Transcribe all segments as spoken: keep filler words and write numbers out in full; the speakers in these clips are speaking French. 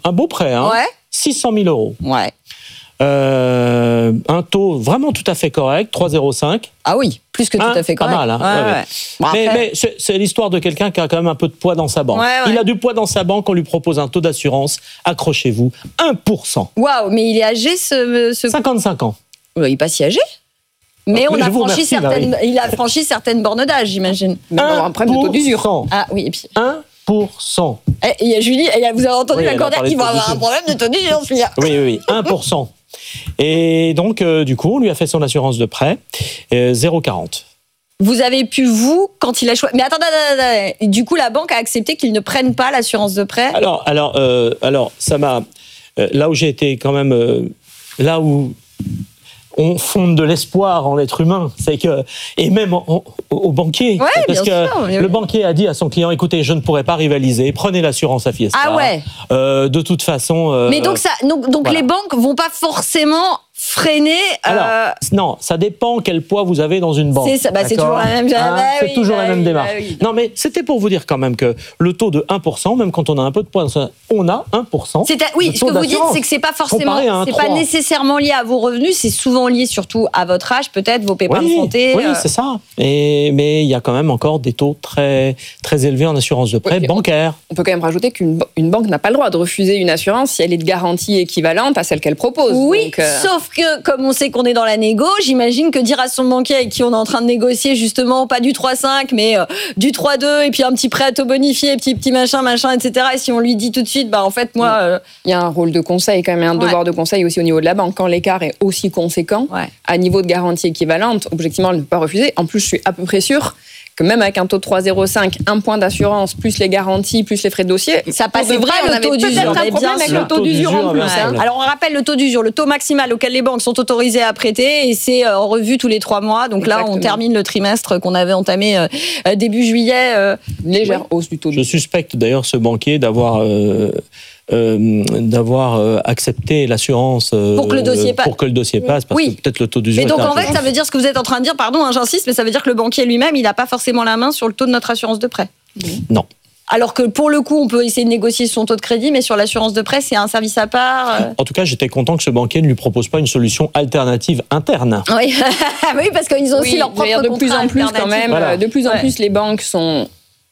un beau prêt, hein, ouais. six cent mille euros. Ouais. Euh, un taux vraiment tout à fait correct, trois virgule zéro cinq. Ah oui, plus que tout hein, à fait correct. Pas mal, hein, ouais, ouais, ouais. ouais. Bon, mais, après... mais c'est, c'est l'histoire de quelqu'un qui a quand même un peu de poids dans sa banque. Ouais, ouais. Il a du poids dans sa banque, on lui propose un taux d'assurance, accrochez-vous, un pour cent. Waouh, mais il est âgé ce... ce... cinquante-cinq ans. Il n'est pas si âgé. Mais oh, on mais a franchi remercie, certaines, Marie. il a franchi certaines bornes d'âge, j'imagine. un problème de taux d'usure. Ah oui, et puis... un pour cent. Et il y a Julie, et vous avez entendu Oui, la elle a cordaire parlé qui de va taux avoir un d'usure. problème de taux d'usure, celui-là. Oui, oui, oui, un pour cent. Et donc, euh, du coup, on lui a fait son assurance de prêt, euh, zéro virgule quarante. Vous avez pu, vous, quand il a choisi... Mais attendez, attendez, attendez. Du coup, la banque a accepté qu'il ne prenne pas l'assurance de prêt. Alors, alors, euh, alors ça m'a... Euh, là où j'ai été quand même... Euh, là où... on fonde de l'espoir en l'être humain, c'est que et même en, en, au banquier, ouais, parce bien que sûr, mais le oui. banquier a dit à son client, écoutez, je ne pourrai pas rivaliser, prenez l'assurance à Fiesta. Ah ouais. Euh, de toute façon. Euh, mais donc ça, donc, donc voilà. les banques vont pas forcément freiner. Alors, euh... non, ça dépend quel poids vous avez dans une banque. C'est, ça, bah, c'est toujours la même. Hein, bah, c'est oui, toujours bah, la même oui, démarche. bah, oui. Non, mais c'était pour vous dire quand même que le taux de un pour cent, même quand on a un peu de poids, on a un pour cent. C'est à, oui, ce que vous dites, c'est que c'est pas forcément, c'est pas nécessairement lié à vos revenus, c'est souvent lié surtout à votre âge, peut-être vos pépins oui, de santé. Oui, euh... c'est ça. Et, mais il y a quand même encore des taux très, très élevés en assurance de prêt oui, bancaire. On peut quand même rajouter qu'une une banque n'a pas le droit de refuser une assurance si elle est de garantie équivalente à celle qu'elle propose. Oui, Donc, euh... sauf que comme on sait qu'on est dans la négo, j'imagine que dire à son banquier avec qui on est en train de négocier justement pas du trois virgule cinq mais euh, du trois virgule deux et puis un petit prêt à taux bonifié, petit petit machin machin et cetera. Et si on lui dit tout de suite, bah en fait moi, euh... il y a un rôle de conseil quand même, un devoir ouais. de conseil aussi au niveau de la banque. Quand l'écart est aussi conséquent, ouais. à niveau de garantie équivalente, objectivement elle ne peut pas refuser. En plus, je suis à peu près sûre que même avec un taux de trois virgule zéro cinq, un point d'assurance, plus les garanties, plus les frais de dossier, ça passait vrai le taux d'usure. On avait peut-être un problème avec le taux d'usure en plus. Hein. Alors on rappelle le taux d'usure, le taux maximal auquel les banques sont autorisées à prêter, et c'est en revue tous les trois mois. Donc Exactement. Là, on termine le trimestre qu'on avait entamé euh, début juillet. Euh, Légère ouais. hausse du taux d'usure. Je suspecte d'ailleurs ce banquier d'avoir... Euh, Euh, d'avoir euh, accepté l'assurance euh, pour que le dossier passe. Pour que le dossier passe, parce oui. que peut-être le taux d'usure. Et donc en fait, ça veut dire ce que vous êtes en train de dire, pardon, hein, j'insiste, mais ça veut dire que le banquier lui-même, il n'a pas forcément la main sur le taux de notre assurance de prêt. Non. Alors que pour le coup, on peut essayer de négocier son taux de crédit, mais sur l'assurance de prêt, c'est un service à part. Euh... En tout cas, j'étais content que ce banquier ne lui propose pas une solution alternative interne. Oui, oui parce qu'ils ont oui, aussi leur propre de plus en plus quand même. Voilà. De plus en ouais. plus, les banques sont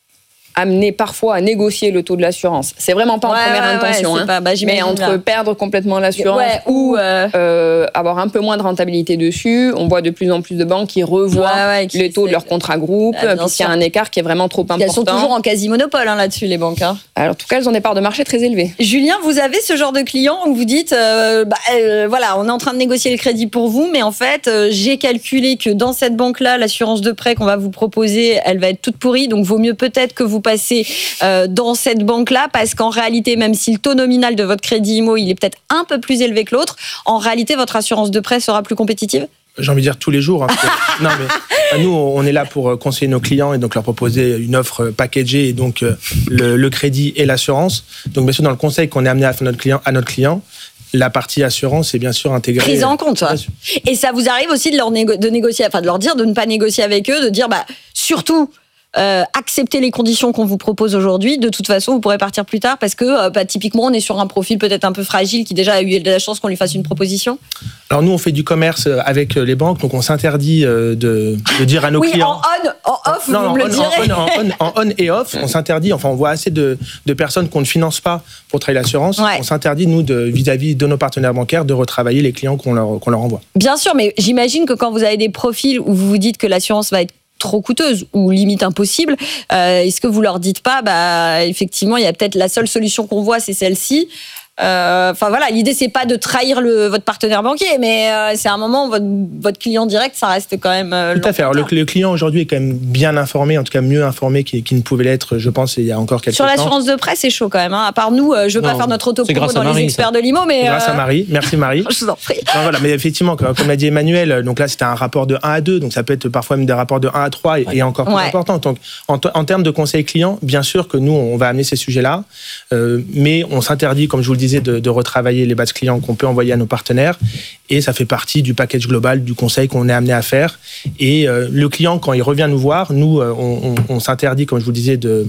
amener parfois à négocier le taux de l'assurance. C'est vraiment pas en ouais, première ouais, intention. ouais, hein. pas, bah, mais entre là. perdre complètement l'assurance ouais, ou euh... Euh, avoir un peu moins de rentabilité dessus, on voit de plus en plus de banques qui revoient ouais, ouais, qui les taux de leur contrat groupe, ah, puisqu'il y a un écart qui est vraiment trop important. Elles sont toujours en quasi-monopole hein, là-dessus, les banques. Hein. Alors, en tout cas, elles ont des parts de marché très élevées. Julien, vous avez ce genre de client où vous dites, euh, bah, euh, voilà, on est en train de négocier le crédit pour vous, mais en fait, euh, j'ai calculé que dans cette banque-là, l'assurance de prêt qu'on va vous proposer, elle va être toute pourrie, donc vaut mieux peut-être que vous passez dans cette banque-là, parce qu'en réalité, même si le taux nominal de votre crédit immo, il est peut-être un peu plus élevé que l'autre, en réalité, votre assurance de prêt sera plus compétitive ? J'ai envie de dire tous les jours. Hein, que, non, mais nous, on est là pour conseiller nos clients et donc leur proposer une offre packagée et donc le, le crédit et l'assurance. Donc, bien sûr, dans le conseil qu'on est amené à faire notre client, à notre client, la partie assurance est bien sûr intégrée. Prise en compte. Ça. Et ça vous arrive aussi de leur, négo- de négocier, enfin de leur dire de ne pas négocier avec eux, de dire bah surtout. Euh, accepter les conditions qu'on vous propose aujourd'hui. De toute façon, vous pourrez partir plus tard parce que euh, bah, typiquement, on est sur un profil peut-être un peu fragile qui déjà a eu de la chance qu'on lui fasse une proposition. Alors nous, on fait du commerce avec les banques, donc on s'interdit de, de dire à nos oui, clients... Oui, en on, en off, non, vous non, me on, le direz. En on, en, on, en on et off, on s'interdit, enfin on voit assez de, de personnes qu'on ne finance pas pour travailler l'assurance. Ouais. On s'interdit, nous, de, vis-à-vis de nos partenaires bancaires, de retravailler les clients qu'on leur, qu'on leur envoie. Bien sûr, mais j'imagine que quand vous avez des profils où vous vous dites que l'assurance va être trop coûteuse ou limite impossible, euh, est-ce que vous leur dites pas, bah effectivement, il y a peut-être la seule solution qu'on voit, c'est celle-ci. Enfin euh, voilà, l'idée c'est pas de trahir le, votre partenaire banquier, mais euh, c'est un moment votre, votre client direct, ça reste quand même. Euh, Tout à fait. Alors, le, le client aujourd'hui est quand même bien informé, en tout cas mieux informé qu'il, qu'il ne pouvait l'être, je pense, il y a encore quelques temps. Sur temps. l'assurance de prêt, c'est chaud quand même. Hein. À part nous, euh, je veux non, pas faire notre auto-promo dans Marie, les experts ça. de l'I M O, mais c'est grâce euh... à Marie. Merci Marie. Je vous en prie. Non, voilà, mais effectivement, comme, comme l'a dit Emmanuel, donc là c'était un rapport de un à deux, donc ça peut être parfois même des rapports de un à trois et, ouais. et encore plus ouais. important. Donc en, en termes de conseil client, bien sûr que nous on va amener ces sujets-là, euh, mais on s'interdit, comme je vous le disais, de, de retravailler les bases clients qu'on peut envoyer à nos partenaires et ça fait partie du package global du conseil qu'on est amené à faire. Et euh, le client, quand il revient nous voir, nous, euh, on, on, on s'interdit, comme je vous le disais, de,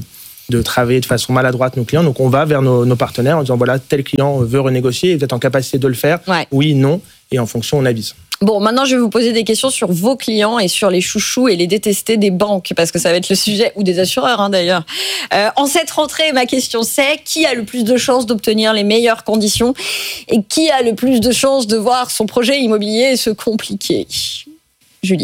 de travailler de façon maladroite nos clients. Donc, on va vers nos, nos partenaires en disant, voilà, tel client veut renégocier, vous êtes en capacité de le faire, ouais. oui, non, et en fonction, on avise. Bon, maintenant, je vais vous poser des questions sur vos clients et sur les chouchous et les détestés des banques, parce que ça va être le sujet, ou des assureurs hein, d'ailleurs. Euh, en cette rentrée, ma question c'est, qui a le plus de chances d'obtenir les meilleures conditions et qui a le plus de chances de voir son projet immobilier se compliquer ? Julie ?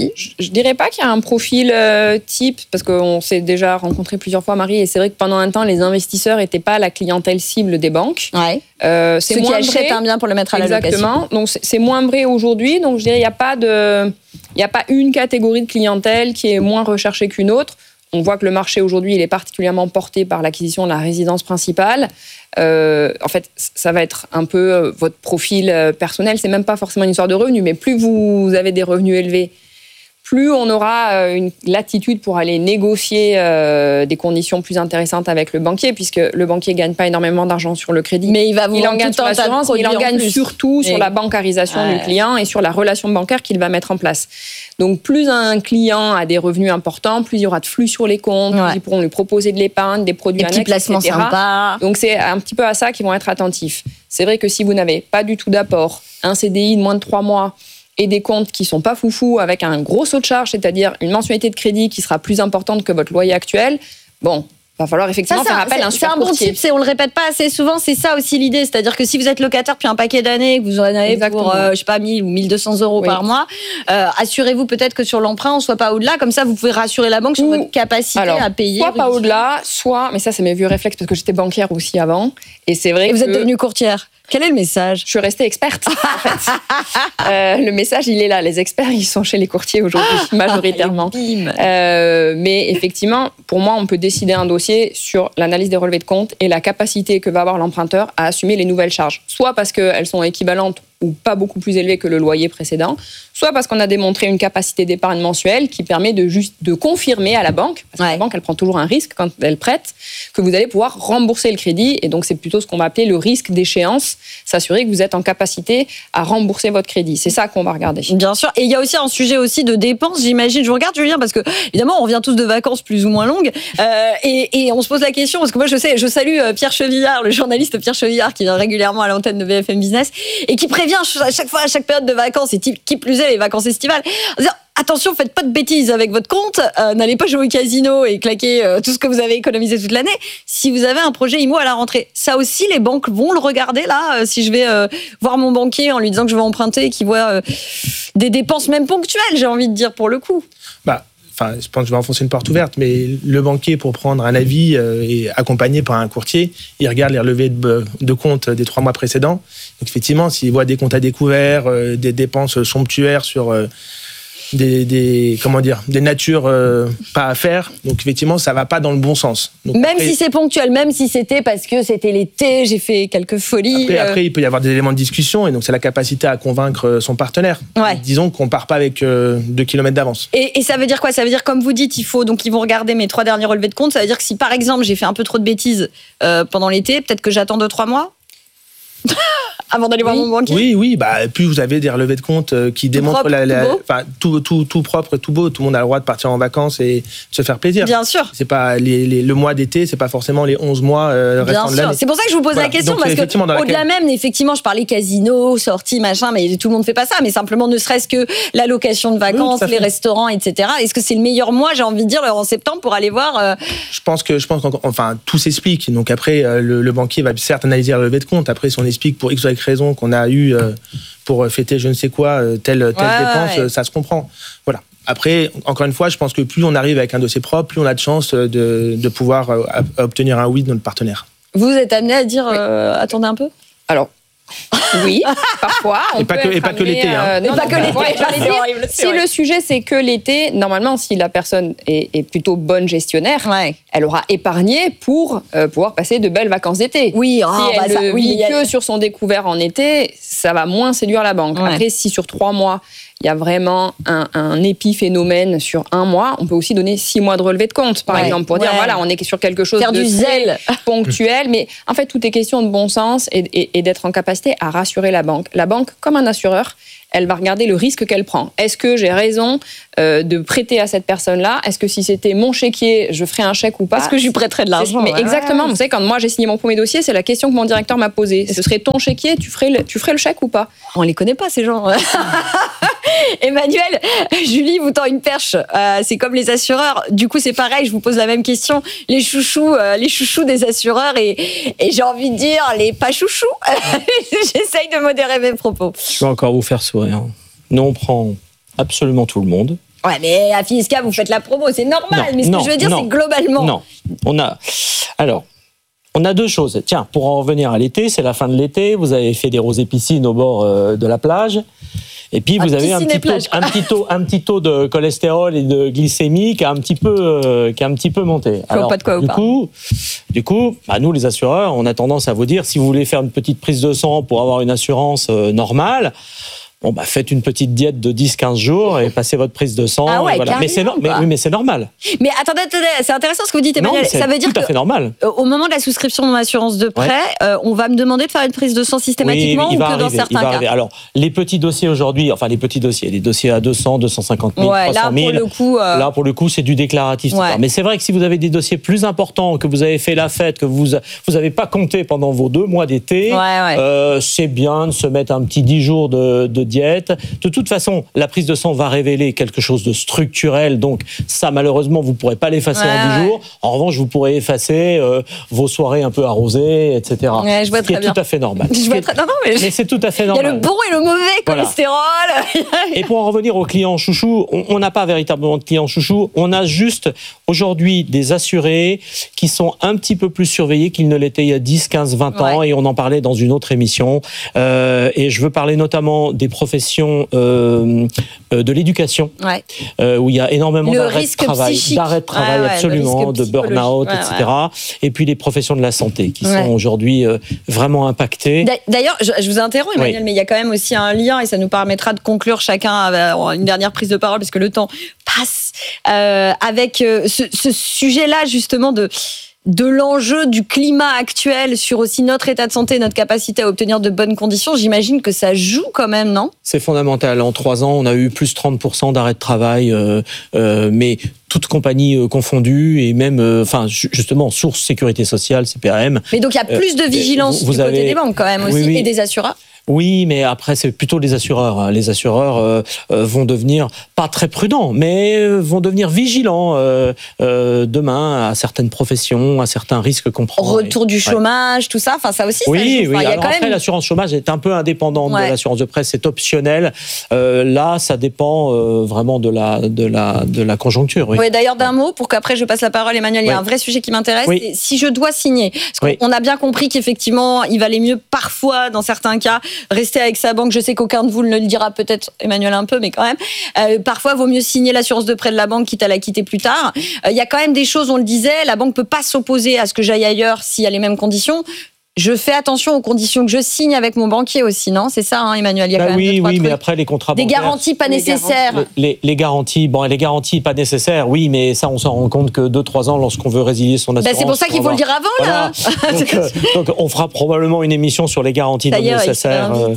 Je ne dirais pas qu'il y a un profil euh, type, parce qu'on s'est déjà rencontré plusieurs fois, Marie, et c'est vrai que pendant un temps, les investisseurs n'étaient pas la clientèle cible des banques. Ouais. Euh, c'est Ceux moins qui achètent vrai. un bien pour le mettre à la location. Exactement. Donc, c'est, c'est moins vrai aujourd'hui. Donc, je dirais qu'il n'y a pas de, il n'y a pas une catégorie de clientèle qui est moins recherchée qu'une autre. On voit que le marché aujourd'hui, il est particulièrement porté par l'acquisition de la résidence principale. Euh, en fait, ça va être un peu votre profil personnel. C'est même pas forcément une histoire de revenus, mais plus vous avez des revenus élevés, plus on aura une latitude pour aller négocier euh, des conditions plus intéressantes avec le banquier, puisque le banquier gagne pas énormément d'argent sur le crédit. Mais il va vous il en vendre gagne tout sur un tas de l'assurance, produits il en en gagne plus. surtout Et... sur la bancarisation ouais. du client et sur la relation bancaire qu'il va mettre en place. Donc, plus un client a des revenus importants, plus il y aura de flux sur les comptes, ouais. plus ils pourront lui proposer de l'épargne, des produits des annexes, petits placements et cetera. sympas. Donc, c'est un petit peu à ça qu'ils vont être attentifs. C'est vrai que si vous n'avez pas du tout d'apport, un C D I de moins de trois mois, et des comptes qui sont pas foufou avec un gros saut de charge, c'est-à-dire une mensualité de crédit qui sera plus importante que votre loyer actuel, bon, va falloir effectivement ça, faire appel à un c'est super un bon courtier. type, c'est, on le répète pas assez souvent, c'est ça aussi l'idée, c'est-à-dire que si vous êtes locataire depuis un paquet d'années, que vous en avez Exactement. pour, euh, je sais pas, mille ou mille deux cents euros Oui. par mois, euh, assurez-vous peut-être que sur l'emprunt, on soit pas au-delà, comme ça vous pouvez rassurer la banque sur Ou, votre capacité alors, à payer. soit pas au-delà, soit, mais ça c'est mes vieux réflexes parce que j'étais banquière aussi avant, et c'est vrai Et que... vous êtes devenue courtière. Quel est le message ? Je suis restée experte, en fait. euh, le message, il est là. Les experts, ils sont chez les courtiers aujourd'hui, majoritairement. Euh, mais effectivement, pour moi, on peut décider un dossier sur l'analyse des relevés de compte et la capacité que va avoir l'emprunteur à assumer les nouvelles charges. Soit parce qu'elles sont équivalentes ou pas beaucoup plus élevées que le loyer précédent, soit parce qu'on a démontré une capacité d'épargne mensuelle qui permet de juste de confirmer à la banque, parce que ouais. la banque, elle prend toujours un risque quand elle prête, que vous allez pouvoir rembourser le crédit. Et donc, c'est plutôt ce qu'on va appeler le risque d'échéance, s'assurer que vous êtes en capacité à rembourser votre crédit. C'est ça qu'on va regarder. Bien sûr. Et il y a aussi un sujet aussi de dépenses, j'imagine. Je vous regarde, Julien, parce que, évidemment, on vient tous de vacances plus ou moins longues. Euh, et, et on se pose la question, parce que moi, je sais, je salue Pierre Chevillard, le journaliste Pierre Chevillard, qui vient régulièrement à l'antenne de B F M Business, et qui prévient à chaque fois, à chaque période de vacances, et qui plus est les vacances estivales, en disant, attention, faites pas de bêtises avec votre compte, euh, n'allez pas jouer au casino et claquer euh, tout ce que vous avez économisé toute l'année. Si vous avez un projet I M O à la rentrée, ça aussi, les banques vont le regarder là. Euh, si je vais euh, voir mon banquier en lui disant que je vais emprunter et qu'il voit euh, des dépenses même ponctuelles, j'ai envie de dire pour le coup. Bah. Enfin, je pense que je vais enfoncer une porte ouverte, mais le banquier, pour prendre un avis, euh, est accompagné par un courtier. Il regarde les relevés de, de compte des trois mois précédents. Donc, effectivement, s'il voit des comptes à découvert, euh, des dépenses somptuaires sur euh, des, des, comment dire, des natures euh, pas à faire, donc effectivement, ça va pas dans le bon sens. Donc, même après, si c'est ponctuel, même si c'était parce que c'était l'été, j'ai fait quelques folies. Après, euh... après, il peut y avoir des éléments de discussion, et donc c'est la capacité à convaincre son partenaire. Ouais. Disons qu'on part pas avec euh, deux kilomètres d'avance. Et, et ça veut dire quoi ? Ça veut dire, comme vous dites, il faut, donc ils vont regarder mes trois derniers relevés de compte. Ça veut dire que si, par exemple, j'ai fait un peu trop de bêtises euh, pendant l'été, peut-être que j'attends deux, trois mois avant d'aller oui. voir mon banquier. Oui, oui, bah, plus vous avez des relevés de compte qui tout démontrent propre, la, la, tout, enfin, tout, tout, tout propre, tout beau. Tout le monde a le droit de partir en vacances et de se faire plaisir. Bien sûr. C'est pas les, les, le mois d'été, c'est pas forcément les onze mois euh, restant de l'année. C'est pour ça que je vous pose voilà. la question, donc, parce que au-delà même, effectivement, je parlais casino, sorties, machin, mais tout le monde fait pas ça. Mais simplement, ne serait-ce que la location de vacances, oui, les restaurants, et cetera. Est-ce que c'est le meilleur mois, j'ai envie de dire, en septembre, pour aller voir euh... Je pense que, je pense qu'enfin, tout s'explique. Donc après, le, le banquier va certes analyser le levé de compte. Après, si on explique pour X ou Y raison qu'on a eu euh, pour fêter je ne sais quoi, telle, telle ouais, dépense, ouais. ça se comprend. Voilà. Après, encore une fois, je pense que plus on arrive avec un dossier propre, plus on a de chances de, de pouvoir euh, obtenir un oui de notre partenaire. Vous êtes amené à dire, euh, attendez un peu ? Alors, oui, parfois. On et, pas que, et pas que l'été. Hein. Euh, non, et pas non, que l'été. Ouais, dire, horrible, si horrible. Le sujet, c'est que l'été, normalement, si la personne est, est plutôt bonne gestionnaire, ouais. elle aura épargné pour euh, pouvoir passer de belles vacances d'été. Oui, oh, si bah elle ça, ne oui, vit a... que sur son découvert en été, ça va moins séduire la banque. Ouais. Après, si sur trois mois, il y a vraiment un, un épiphénomène sur un mois, on peut aussi donner six mois de relevé de compte, par ouais. exemple, pour ouais. dire voilà, on est sur quelque chose Faire de du zèle ponctuel. Mais en fait, tout est question de bon sens et, et, et d'être en capacité à rassurer la banque. La banque, comme un assureur, elle va regarder le risque qu'elle prend. Est-ce que j'ai raison euh, de prêter à cette personne-là ? Est-ce que si c'était mon chéquier, je ferais un chèque ou pas ? Est-ce que je lui prêterais de l'argent ? Mais ouais. exactement. Vous savez, quand moi j'ai signé mon premier dossier, c'est la question que mon directeur m'a posée. Ce serait ton chéquier, tu ferais le, tu ferais le chèque ou pas ? On les connaît pas, ces gens. Emmanuel, Julie vous tend une perche. Euh, c'est comme les assureurs. Du coup, c'est pareil. Je vous pose la même question. Les chouchous, euh, les chouchous des assureurs et, et j'ai envie de dire les pas chouchous. J'essaye de modérer mes propos. Je vais encore vous faire sourire. Nous, on prend absolument tout le monde. Ouais, mais à Fiesca, vous faites la promo, c'est normal. Non, mais ce non, que je veux dire, non, c'est globalement. Non, on a. Alors. On a deux choses. Tiens, pour en revenir à l'été, c'est la fin de l'été. Vous avez fait des rosées piscines au bord euh, de la plage. Et puis, vous ah, avez un petit, plage, taux, un, petit taux, un petit taux de cholestérol et de glycémie qui a un petit peu, euh, qui a un petit peu monté. Je Alors, vois pas de quoi du, coup, du coup, bah, nous, les assureurs, on a tendance à vous dire, si vous voulez faire une petite prise de sang pour avoir une assurance euh, normale, bon, bah, faites une petite diète de dix à quinze jours et passez votre prise de sang. Ah ouais, voilà. Mais c'est no- mais, oui, mais c'est normal. Mais attendez, attendez, c'est intéressant ce que vous dites, Emmanuel. Non, c'est ça veut dire tout à fait normal. Au moment de la souscription de mon assurance de prêt, ouais. euh, on va me demander de faire une prise de sang systématiquement oui, ou que arriver, dans certains cas arriver. Alors, les petits dossiers aujourd'hui, enfin les petits dossiers, les dossiers à deux cents, deux cent cinquante mille, ouais, trois cent mille. Là, pour le coup, euh... là, pour le coup, c'est du déclaratif. Ouais. Mais c'est vrai que si vous avez des dossiers plus importants, que vous avez fait la fête, que vous vous avez pas compté pendant vos deux mois d'été, ouais, ouais. Euh, c'est bien de se mettre un petit dix jours de, de diète. De toute façon, la prise de sang va révéler quelque chose de structurel, donc ça, malheureusement, vous ne pourrez pas l'effacer ouais, en dix ouais. jours. En revanche, vous pourrez effacer euh, vos soirées un peu arrosées, et cetera. Ouais, je vois Ce qui très est bien. tout à fait normal. Je vois très... non, non, mais... mais c'est tout à fait normal. Il y a le bon et le mauvais cholestérol. Voilà. Et pour en revenir aux clients chouchous, on n'a pas véritablement de clients chouchous. On a juste aujourd'hui des assurés qui sont un petit peu plus surveillés qu'ils ne l'étaient il y a dix, quinze, vingt ans. Ouais. Et on en parlait dans une autre émission. Euh, et je veux parler notamment des professions euh, de l'éducation, ouais. euh, où il y a énormément le d'arrêts de travail, d'arrêts de travail ouais, ouais, absolument, de burn-out, ouais, et cetera. Ouais. Et puis les professions de la santé qui ouais. sont aujourd'hui euh, vraiment impactées. D'ailleurs, je, je vous interromps, Emmanuel, oui. mais il y a quand même aussi un lien et ça nous permettra de conclure chacun une dernière prise de parole parce que le temps passe euh, avec euh, ce, ce sujet-là justement de de l'enjeu du climat actuel sur aussi notre état de santé, notre capacité à obtenir de bonnes conditions. J'imagine que ça joue quand même, non ? C'est fondamental. En trois ans, on a eu plus de trente pour cent d'arrêt de travail, euh, euh, mais toutes compagnies euh, confondues et même, euh, enfin, justement, source sécurité sociale, C P A M. Mais donc il y a plus de vigilance euh, vous, vous du côté avez... des banques quand même aussi oui, oui. et des assureurs. Oui, mais après, c'est plutôt les assureurs. Les assureurs euh, euh, vont devenir, pas très prudents, mais euh, vont devenir vigilants euh, euh, demain à certaines professions, à certains risques qu'on prend. Retour du chômage, ouais. tout ça, enfin ça aussi, oui, ça joue. Oui, enfin, alors y a quand après, même... l'assurance chômage est un peu indépendante ouais. de l'assurance de presse, c'est optionnel. Euh, là, ça dépend euh, vraiment de la, de la, de la conjoncture. Oui, oui d'ailleurs, d'un mot, pour qu'après je passe la parole, Emmanuel, il oui. y a un vrai sujet qui m'intéresse. Oui. Si je dois signer, parce qu'on oui. on a bien compris qu'effectivement, il valait mieux parfois, dans certains cas, rester avec sa banque. Je sais qu'aucun de vous ne le dira, peut-être Emmanuel un peu, mais quand même. Euh, parfois, il vaut mieux signer l'assurance de prêt de la banque, quitte à la quitter plus tard. Il euh, y a quand même des choses, on le disait, la banque ne peut pas s'opposer à ce que j'aille ailleurs s'il y a les mêmes conditions. Je fais attention aux conditions que je signe avec mon banquier aussi, non ? C'est ça, hein, Emmanuel. Il y a bah quand même oui, deux, oui, trucs. mais après les contrats des bancaires, garanties pas les nécessaires. Garanties. Les, les garanties, bon, les garanties pas nécessaires, oui, mais ça, on s'en rend compte que deux, trois ans, lorsqu'on veut résilier son assurance. Bah c'est pour ça qu'il faut le dire avant, voilà. là. donc, euh, donc, on fera probablement une émission sur les garanties non nécessaires. Euh...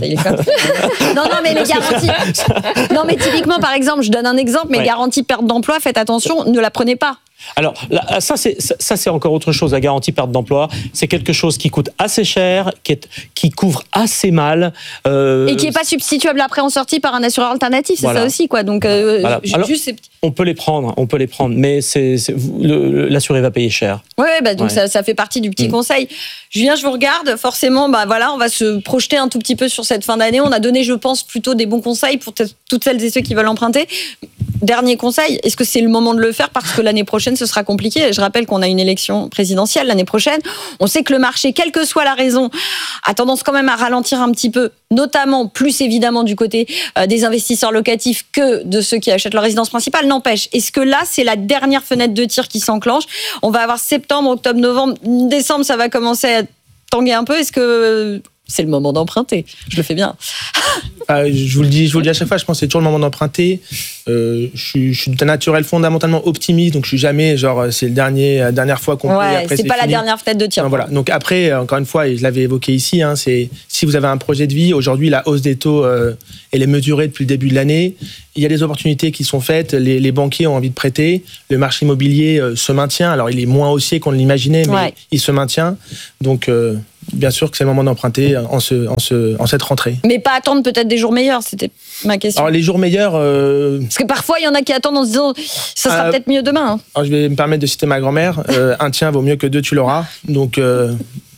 non, non, mais les garanties. non, mais typiquement, par exemple, je donne un exemple, mais ouais. garantie perte d'emploi, faites attention, ne la prenez pas. Alors, là, ça, c'est, ça, c'est encore autre chose. La garantie perte d'emploi, c'est quelque chose qui coûte assez cher, qui, est, qui couvre assez mal. Euh, et qui n'est pas substituable après en sortie par un assureur alternatif, c'est voilà. ça aussi, quoi. Donc, euh, voilà. Alors, juste ces... on peut les prendre, on peut les prendre, mais c'est, c'est, le, l'assuré va payer cher. Oui, ouais, bah, donc ouais. ça, ça fait partie du petit mmh. conseil. Julien, je vous regarde. Forcément, bah, voilà, on va se projeter un tout petit peu sur cette fin d'année. On a donné, je pense, plutôt des bons conseils pour t- toutes celles et ceux qui veulent emprunter. Dernier conseil, est-ce que c'est le moment de le faire parce que l'année prochaine, ce sera compliqué ? Je rappelle qu'on a une élection présidentielle l'année prochaine. On sait que le marché, quelle que soit la raison, a tendance quand même à ralentir un petit peu, notamment plus évidemment du côté des investisseurs locatifs que de ceux qui achètent leur résidence principale. N'empêche, est-ce que là, c'est la dernière fenêtre de tir qui s'enclenche ? On va avoir septembre, octobre, novembre, décembre, ça va commencer à tanguer un peu. Est-ce que c'est le moment d'emprunter. Je le fais bien. Euh, je vous le dis, je vous le dis à chaque fois. Je pense que c'est toujours le moment d'emprunter. Euh, je suis, je suis d'un naturel fondamentalement optimiste, donc je suis jamais genre c'est le dernier, la dernière fois qu'on ouais, peut. Après, c'est, c'est pas fini. La dernière fenêtre de tir. Non, voilà. Donc après, encore une fois, et je l'avais évoqué ici, hein, c'est si vous avez un projet de vie. Aujourd'hui, la hausse des taux, euh, elle est mesurée depuis le début de l'année. Il y a des opportunités qui sont faites. Les, les banquiers ont envie de prêter. Le marché immobilier euh, se maintient. Alors il est moins haussier qu'on l'imaginait, mais ouais. il se maintient. Donc euh, bien sûr que c'est le moment d'emprunter en, ce, en, ce, en cette rentrée. Mais pas attendre peut-être des jours meilleurs, c'était ma question. Alors les jours meilleurs... Euh... Parce que parfois, il y en a qui attendent en se disant ça sera euh... peut-être mieux demain. Hein. Alors, je vais me permettre de citer ma grand-mère. Euh, un tien vaut mieux que deux, tu l'auras. Donc euh,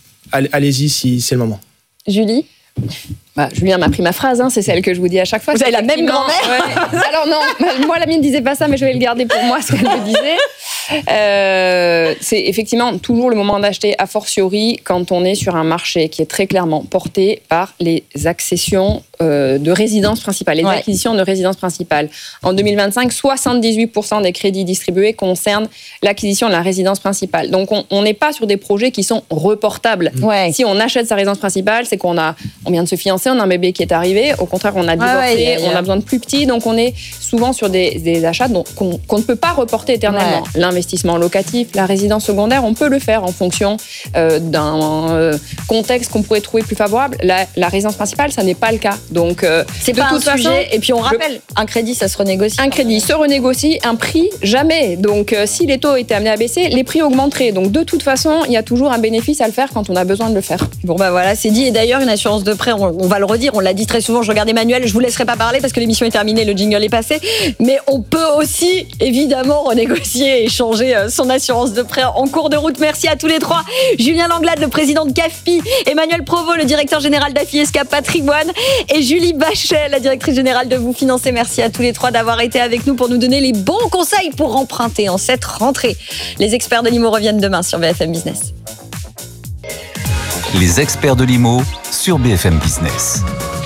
allez-y si c'est le moment. Julie ? Bah, Julien m'a pris ma phrase, hein, c'est celle que je vous dis à chaque fois. Vous avez la même grand-mère ? Ouais. Alors non, moi la mienne disait pas ça, mais je vais le garder pour moi ce qu'elle me disait. Euh, c'est effectivement toujours le moment d'acheter, a fortiori quand on est sur un marché qui est très clairement porté par les accessions euh, de résidence principale, les ouais. acquisitions de résidence principale. En deux mille vingt-cinq, soixante-dix-huit pour cent des crédits distribués concernent l'acquisition de la résidence principale. Donc on n'est pas sur des projets qui sont reportables. Ouais. Si on achète sa résidence principale, c'est qu'on a, on vient de se fiancer, on a un bébé qui est arrivé. Au contraire, on a divorcé, ouais, ouais, yeah, yeah. on a besoin de plus petits. Donc on est souvent sur des, des achats dont, qu'on, qu'on ne peut pas reporter éternellement. Ouais. L'investissement locatif, la résidence secondaire, on peut le faire en fonction euh, d'un euh, contexte qu'on pourrait trouver plus favorable. La, la résidence principale, ça n'est pas le cas. Donc, euh, c'est de pas toute un sujet. façon, et puis on rappelle, le, un crédit, ça se renégocie. Un crédit se renégocie, un prix, jamais. Donc, euh, si les taux étaient amenés à baisser, les prix augmenteraient. Donc, de toute façon, il y a toujours un bénéfice à le faire quand on a besoin de le faire. Bon, bah voilà, c'est dit. Et d'ailleurs, une assurance de prêt, on, on va le redire, on l'a dit très souvent. Je regarde Emmanuel, je vous laisserai pas parler parce que l'émission est terminée, le jingle est passé. Mais on peut aussi, évidemment, renégocier et changer son assurance de prêt en cours de route. Merci à tous les trois. Julien Langlade, le président de C A F P I, Emmanuel Provost, le directeur général d'Afiesca Patrimoine, et Julie Bachet, la directrice générale de Vous Financer. Merci à tous les trois d'avoir été avec nous pour nous donner les bons conseils pour emprunter en cette rentrée. Les experts de l'I M O reviennent demain sur B F M Business. Les experts de l'I M O sur B F M Business.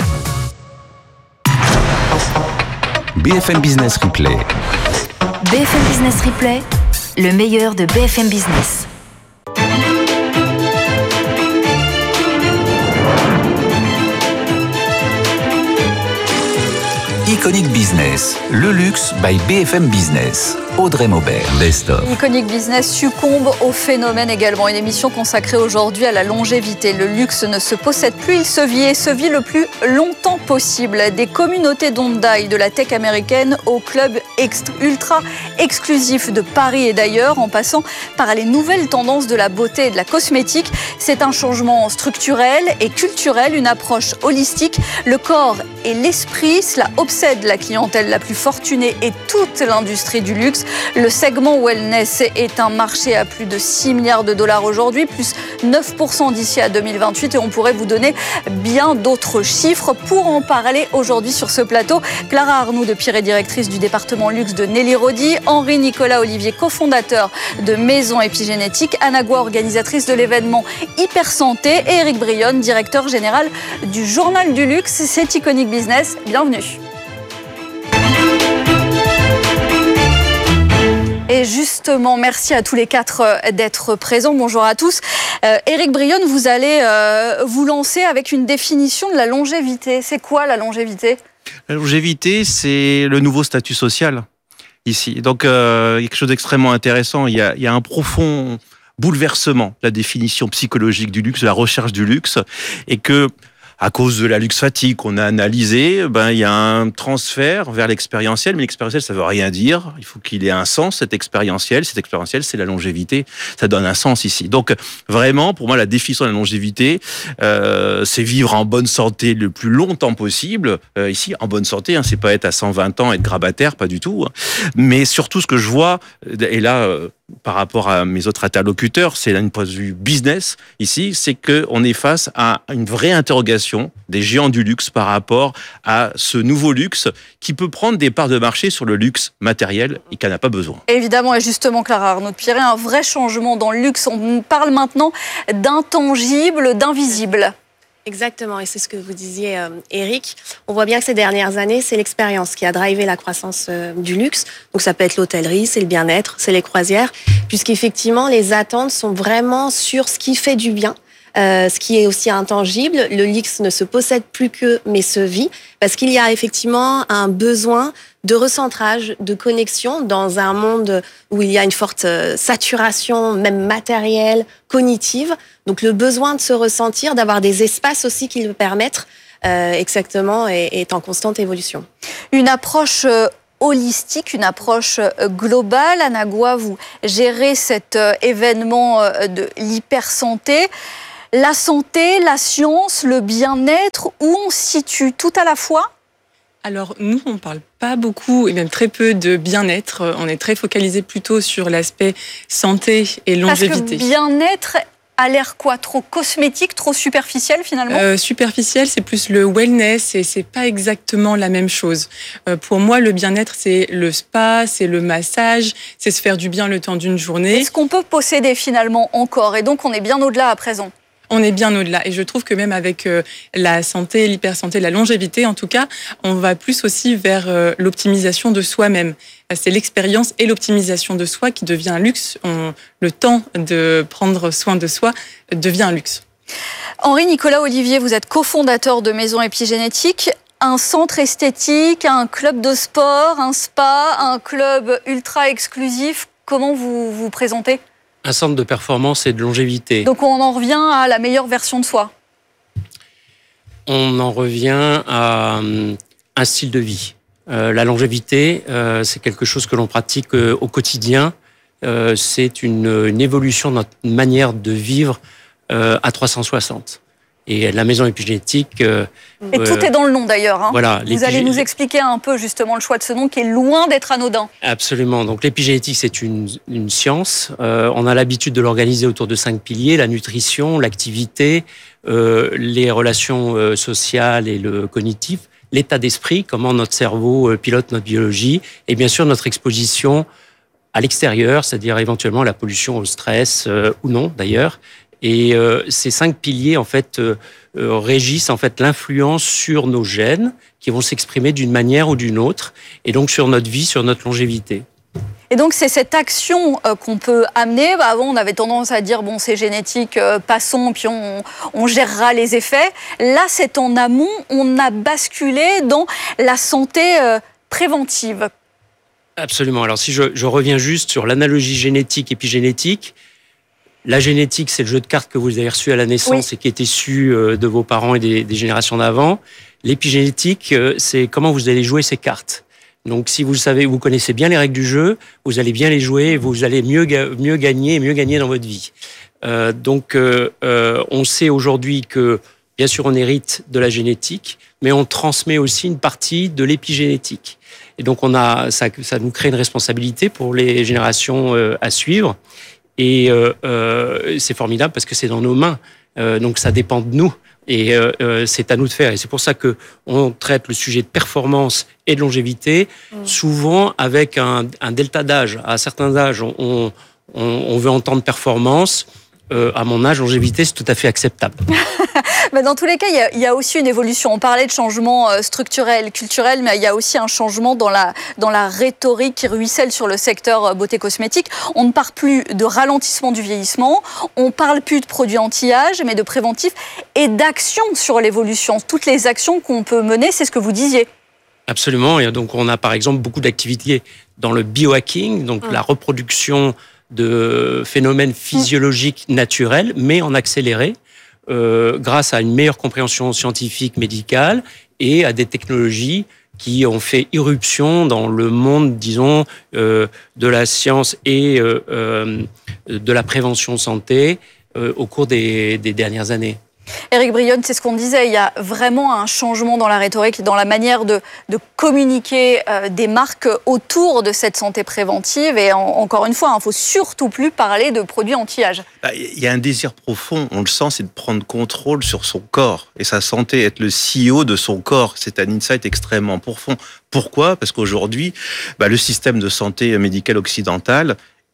B F M Business Replay. B F M Business Replay, le meilleur de B F M Business. Iconic Business, le luxe by B F M Business. Audrey Maubert, Best of. Iconic Business succombe au phénomène également. Une émission consacrée aujourd'hui à la longévité. Le luxe ne se possède plus, il se vit et se vit le plus longtemps possible. Des communautés d'Hyundai, de la tech américaine au club ext- ultra exclusif de Paris et d'ailleurs, en passant par les nouvelles tendances de la beauté et de la cosmétique. C'est un changement structurel et culturel, une approche holistique. Le corps et l'esprit, cela obsède la clientèle la plus fortunée et toute l'industrie du luxe. Le segment wellness est un marché à plus de six milliards de dollars aujourd'hui, plus neuf pour cent d'ici à deux mille vingt-huit et on pourrait vous donner bien d'autres chiffres. Pour en parler aujourd'hui sur ce plateau, Clara Arnoux de Piré, directrice du département luxe de Nelly Rodi, Henri Nicolas Olivier, cofondateur de Maison Épigénétique, Anna Goua, organisatrice de l'événement Hyper Santé et Eric Brionne, directeur général du Journal du Luxe. C'est Iconic Business, bienvenue. Et justement, merci à tous les quatre d'être présents. Bonjour à tous. Euh, Eric Brionne, vous allez euh, vous lancer avec une définition de la longévité. C'est quoi la longévité ? La longévité, c'est le nouveau statut social ici. Donc, euh, il y a quelque chose d'extrêmement intéressant. Il y a, il y a un profond bouleversement de la définition psychologique du luxe, de la recherche du luxe, et que à cause de la luxe fatigue qu'on a analysé, ben, il y a un transfert vers l'expérientiel, mais l'expérientiel, ça veut rien dire. Il faut qu'il ait un sens, cet expérientiel. Cet expérientiel, c'est la longévité. Ça donne un sens ici. Donc, vraiment, pour moi, la définition de la longévité, euh, c'est vivre en bonne santé le plus longtemps possible. Euh, ici, en bonne santé, hein, c'est pas être à cent vingt ans, être grabataire, pas du tout. Hein. Mais surtout, ce que je vois, et là, euh, par rapport à mes autres interlocuteurs, c'est d'un point de vue business, ici, c'est qu'on est face à une vraie interrogation des géants du luxe par rapport à ce nouveau luxe qui peut prendre des parts de marché sur le luxe matériel et qui n'en a pas besoin. Évidemment, et justement, Clara Arnaud de Piré, un vrai changement dans le luxe. On parle maintenant d'intangible, d'invisible. Exactement, et c'est ce que vous disiez, euh, Eric. On voit bien que ces dernières années, c'est l'expérience qui a drivé la croissance euh, du luxe. Donc ça peut être l'hôtellerie, c'est le bien-être, c'est les croisières, puisqu'effectivement, les attentes sont vraiment sur ce qui fait du bien Euh, ce qui est aussi intangible, le luxe ne se possède plus que, mais se vit, parce qu'il y a effectivement un besoin de recentrage, de connexion dans un monde où il y a une forte saturation, même matérielle, cognitive. Donc le besoin de se ressentir, d'avoir des espaces aussi qui le permettent, euh, exactement, est, est en constante évolution. Une approche euh, holistique, une approche euh, globale. Anna Goua, vous gérez cet euh, événement euh, de l'hypersanté. La santé, la science, le bien-être, où on se situe tout à la fois ? Alors nous, on ne parle pas beaucoup et même très peu de bien-être. On est très focalisé plutôt sur l'aspect santé et longévité. Parce que bien-être a l'air quoi ? Trop cosmétique, trop superficiel finalement ? euh, Superficiel, c'est plus le wellness et c'est pas exactement la même chose. Euh, pour moi, le bien-être, c'est le spa, c'est le massage, c'est se faire du bien le temps d'une journée. Est-ce qu'on peut posséder finalement encore ? Et donc on est bien au-delà à présent ? On est bien au-delà. Et je trouve que même avec euh, la santé, l'hypersanté, la longévité, en tout cas, on va plus aussi vers euh, l'optimisation de soi-même. C'est l'expérience et l'optimisation de soi qui devient un luxe. On, le temps de prendre soin de soi devient un luxe. Henri-Nicolas Olivier, vous êtes cofondateur de Maison Épigénétique. Un centre esthétique, un club de sport, un spa, un club ultra exclusif. Comment vous vous présentez ? Un centre de performance et de longévité. Donc on en revient à la meilleure version de soi. On en revient à un style de vie. Euh, la longévité, euh, c'est quelque chose que l'on pratique euh, au quotidien. Euh, c'est une, une évolution de notre manière de vivre euh, à trois cent soixante. Et la maison épigénétique... Euh, Et tout euh, est dans le nom d'ailleurs. Hein. Voilà, vous allez nous expliquer un peu justement le choix de ce nom qui est loin d'être anodin. Absolument. Donc l'épigénétique, c'est une, une science. Euh, on a l'habitude de l'organiser autour de cinq piliers, la nutrition, l'activité, euh, les relations euh, sociales et le cognitif, l'état d'esprit, comment notre cerveau euh, pilote notre biologie, et bien sûr notre exposition à l'extérieur, c'est-à-dire éventuellement la pollution au stress euh, ou non d'ailleurs. Et euh, ces cinq piliers, en fait, euh, euh, régissent en fait l'influence sur nos gènes, qui vont s'exprimer d'une manière ou d'une autre, et donc sur notre vie, sur notre longévité. Et donc c'est cette action euh, qu'on peut amener. Bah, avant, on avait tendance à dire bon, c'est génétique, euh, passons, puis on, on gérera les effets. Là, c'est en amont, on a basculé dans la santé euh, préventive. Absolument. Alors si je, je reviens juste sur l'analogie génétique-épigénétique. La génétique, c'est le jeu de cartes que vous avez reçu à la naissance oui. et qui est issu de vos parents et des, des générations d'avant. L'épigénétique, c'est comment vous allez jouer ces cartes. Donc, si vous savez, vous connaissez bien les règles du jeu, vous allez bien les jouer et vous allez mieux, mieux gagner et mieux gagner dans votre vie. Euh, donc, euh, euh, on sait aujourd'hui que, bien sûr, on hérite de la génétique, mais on transmet aussi une partie de l'épigénétique. Et donc, on a, ça, ça nous crée une responsabilité pour les générations euh, à suivre. Et euh, euh, c'est formidable parce que c'est dans nos mains, euh, donc ça dépend de nous et euh, euh, c'est à nous de faire. Et c'est pour ça que on traite le sujet de performance et de longévité mmh. souvent avec un, un delta d'âge. À certains âges, on, on, on veut entendre performance. Euh, à mon âge, longévité, c'est tout à fait acceptable. Mais dans tous les cas, il y, a, il y a aussi une évolution. On parlait de changement structurel, culturel, mais il y a aussi un changement dans la, dans la rhétorique qui ruisselle sur le secteur beauté cosmétique. On ne parle plus de ralentissement du vieillissement, on ne parle plus de produits anti-âge, mais de préventif et d'action sur l'évolution. Toutes les actions qu'on peut mener, c'est ce que vous disiez. Absolument. Et donc, on a par exemple beaucoup d'activités dans le biohacking, donc mmh. la reproduction de phénomènes physiologiques naturels, mais en accéléré, euh, grâce à une meilleure compréhension scientifique, médicale, et à des technologies qui ont fait irruption dans le monde, disons, euh, de la science et euh, euh, de la prévention santé euh, au cours des, des dernières années. Éric Brionne, c'est ce qu'on disait, il y a vraiment un changement dans la rhétorique, dans la manière de, de communiquer euh, des marques autour de cette santé préventive. Et en, encore une fois, il ne faut surtout plus parler de produits anti-âge. Il y a un désir profond, on le sent, c'est de prendre contrôle sur son corps et sa santé, être le C E O de son corps. C'est un insight extrêmement profond. Pourquoi ? Parce qu'aujourd'hui, bah, le système de santé médicale occidentale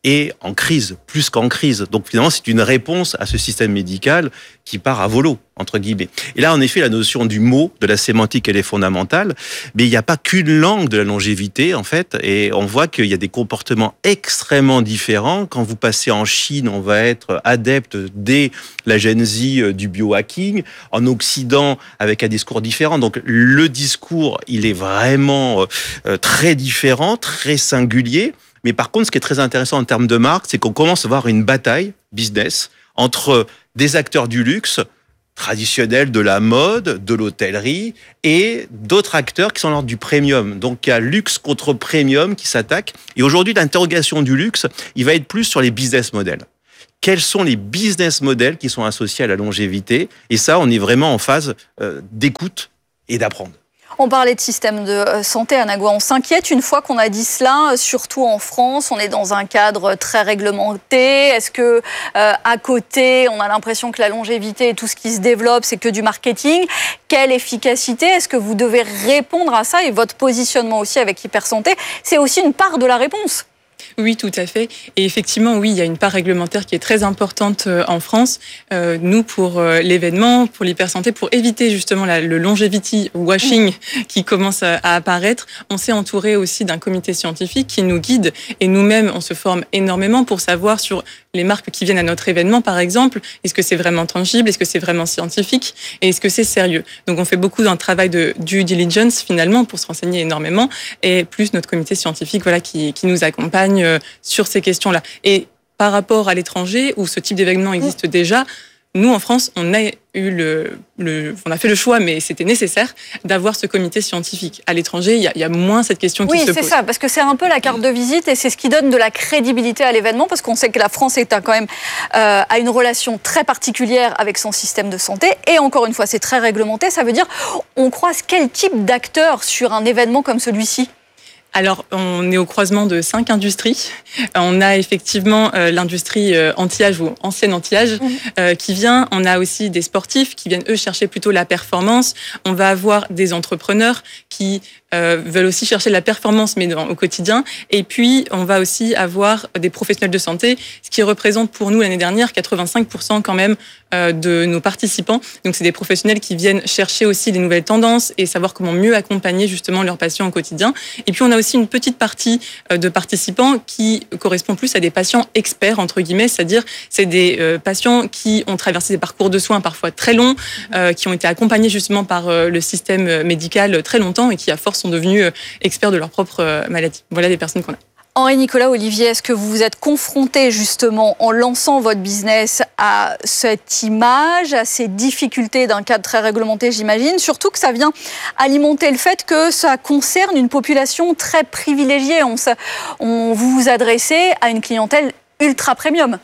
est en crise, plus qu'en crise. Donc finalement, c'est une réponse à ce système médical qui part à volo, entre guillemets. Et là, en effet, la notion du mot, de la sémantique, elle est fondamentale. Mais il n'y a pas qu'une langue de la longévité, en fait. Et on voit qu'il y a des comportements extrêmement différents. Quand vous passez en Chine, on va être adepte dès la Gen Z du biohacking. En Occident, avec un discours différent. Donc, le discours, il est vraiment très différent, très singulier. Mais par contre, ce qui est très intéressant en termes de marque, c'est qu'on commence à voir une bataille business entre des acteurs du luxe, traditionnels de la mode, de l'hôtellerie, et d'autres acteurs qui sont l'ordre du premium. Donc, il y a luxe contre premium qui s'attaquent. Et aujourd'hui, l'interrogation du luxe, il va être plus sur les business models. Quels sont les business models qui sont associés à la longévité? Et ça, on est vraiment en phase euh, d'écoute et d'apprendre. On parlait de système de santé, Anna Goua. On s'inquiète une fois qu'on a dit cela, surtout en France. On est dans un cadre très réglementé. Est-ce que, euh, à côté, on a l'impression que la longévité et tout ce qui se développe, c'est que du marketing? Quelle efficacité? Est-ce que vous devez répondre à ça? Et votre positionnement aussi avec Hypersanté, c'est aussi une part de la réponse. Oui, tout à fait. Et effectivement, oui, il y a une part réglementaire qui est très importante en France. Euh, nous, pour l'événement, pour l'hypersanté, pour éviter justement la, le longevity washing qui commence à, à apparaître, on s'est entouré aussi d'un comité scientifique qui nous guide. Et nous-mêmes, on se forme énormément pour savoir sur les marques qui viennent à notre événement, par exemple, est-ce que c'est vraiment tangible, est-ce que c'est vraiment scientifique et est-ce que c'est sérieux? Donc, on fait beaucoup d'un travail de due diligence, finalement, pour se renseigner énormément, et plus notre comité scientifique voilà, qui, qui nous accompagne sur ces questions-là. Et par rapport à l'étranger, où ce type d'événement existe déjà, nous, en France, on a eu le, le, on a fait le choix, mais c'était nécessaire d'avoir ce comité scientifique. À l'étranger, il y a, il y a moins cette question qui oui, se pose. Oui, c'est ça, parce que c'est un peu la carte de visite et c'est ce qui donne de la crédibilité à l'événement, parce qu'on sait que la France est quand même euh, a une relation très particulière avec son système de santé. Et encore une fois, c'est très réglementé. Ça veut dire, on croise quel type d'acteurs sur un événement comme celui-ci? Alors, on est au croisement de cinq industries. On a effectivement euh, l'industrie euh, anti-âge ou ancienne anti-âge mmh. euh, qui vient. On a aussi des sportifs qui viennent, eux, chercher plutôt la performance. On va avoir des entrepreneurs qui euh, veulent aussi chercher la performance, mais dans, au quotidien. Et puis, on va aussi avoir des professionnels de santé, ce qui représente pour nous l'année dernière quatre-vingt-cinq pour cent quand même euh, de nos participants. Donc, c'est des professionnels qui viennent chercher aussi les nouvelles tendances et savoir comment mieux accompagner justement leurs patients au quotidien. Et puis, on a aussi une petite partie de participants qui correspond plus à des patients experts, entre guillemets, c'est-à-dire c'est des euh, patients qui ont traversé des parcours de soins parfois très longs, euh, qui ont été accompagnés justement par euh, le système médical très longtemps et qui à force sont devenus euh, experts de leur propre euh, maladie. Voilà des personnes qu'on a. Henri-Nicolas Olivier, est-ce que vous vous êtes confronté justement en lançant votre business à cette image, à ces difficultés d'un cadre très réglementé, j'imagine, surtout que ça vient alimenter le fait que ça concerne une population très privilégiée. On, on vous vous adressez à une clientèle ultra premium.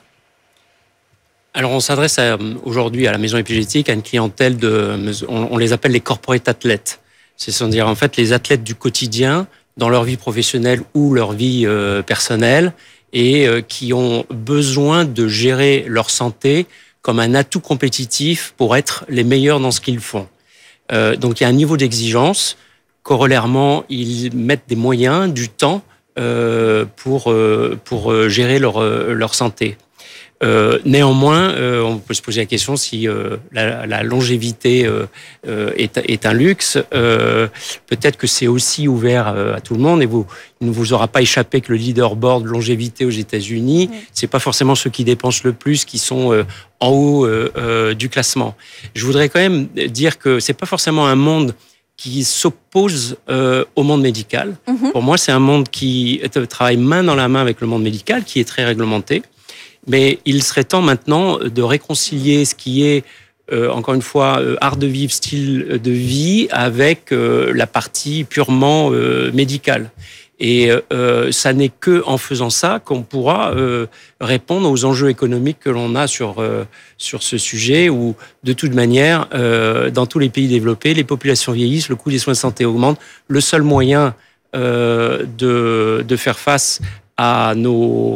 Alors, on s'adresse à, aujourd'hui à la maison épigénétique à une clientèle de, on, on les appelle les corporate athlètes. C'est-à-dire en fait les athlètes du quotidien dans leur vie professionnelle ou leur vie euh, personnelle et euh, qui ont besoin de gérer leur santé comme un atout compétitif pour être les meilleurs dans ce qu'ils font. Euh, donc il y a un niveau d'exigence. Corollairement, ils mettent des moyens, du temps euh, pour euh, pour gérer leur leur santé. Euh, néanmoins, euh, on peut se poser la question si euh, la, la longévité euh, euh, est, est un luxe. Euh, peut-être que c'est aussi ouvert euh, à tout le monde. Et vous, il ne vous aura pas échappé que le leaderboard longévité aux États-Unis, mmh. c'est pas forcément ceux qui dépensent le plus qui sont euh, en haut euh, euh, du classement. Je voudrais quand même dire que c'est pas forcément un monde qui s'oppose euh, au monde médical. Mmh. Pour moi, c'est un monde qui travaille main dans la main avec le monde médical, qui est très réglementé. Mais il serait temps maintenant de réconcilier ce qui est, euh, encore une fois, euh, art de vivre, style de vie, avec euh, la partie purement euh, médicale. Et euh, ça n'est que en faisant ça qu'on pourra euh, répondre aux enjeux économiques que l'on a sur euh, sur ce sujet. Où de toute manière, euh, dans tous les pays développés, les populations vieillissent, le coût des soins de santé augmente. Le seul moyen euh, de de faire face à nos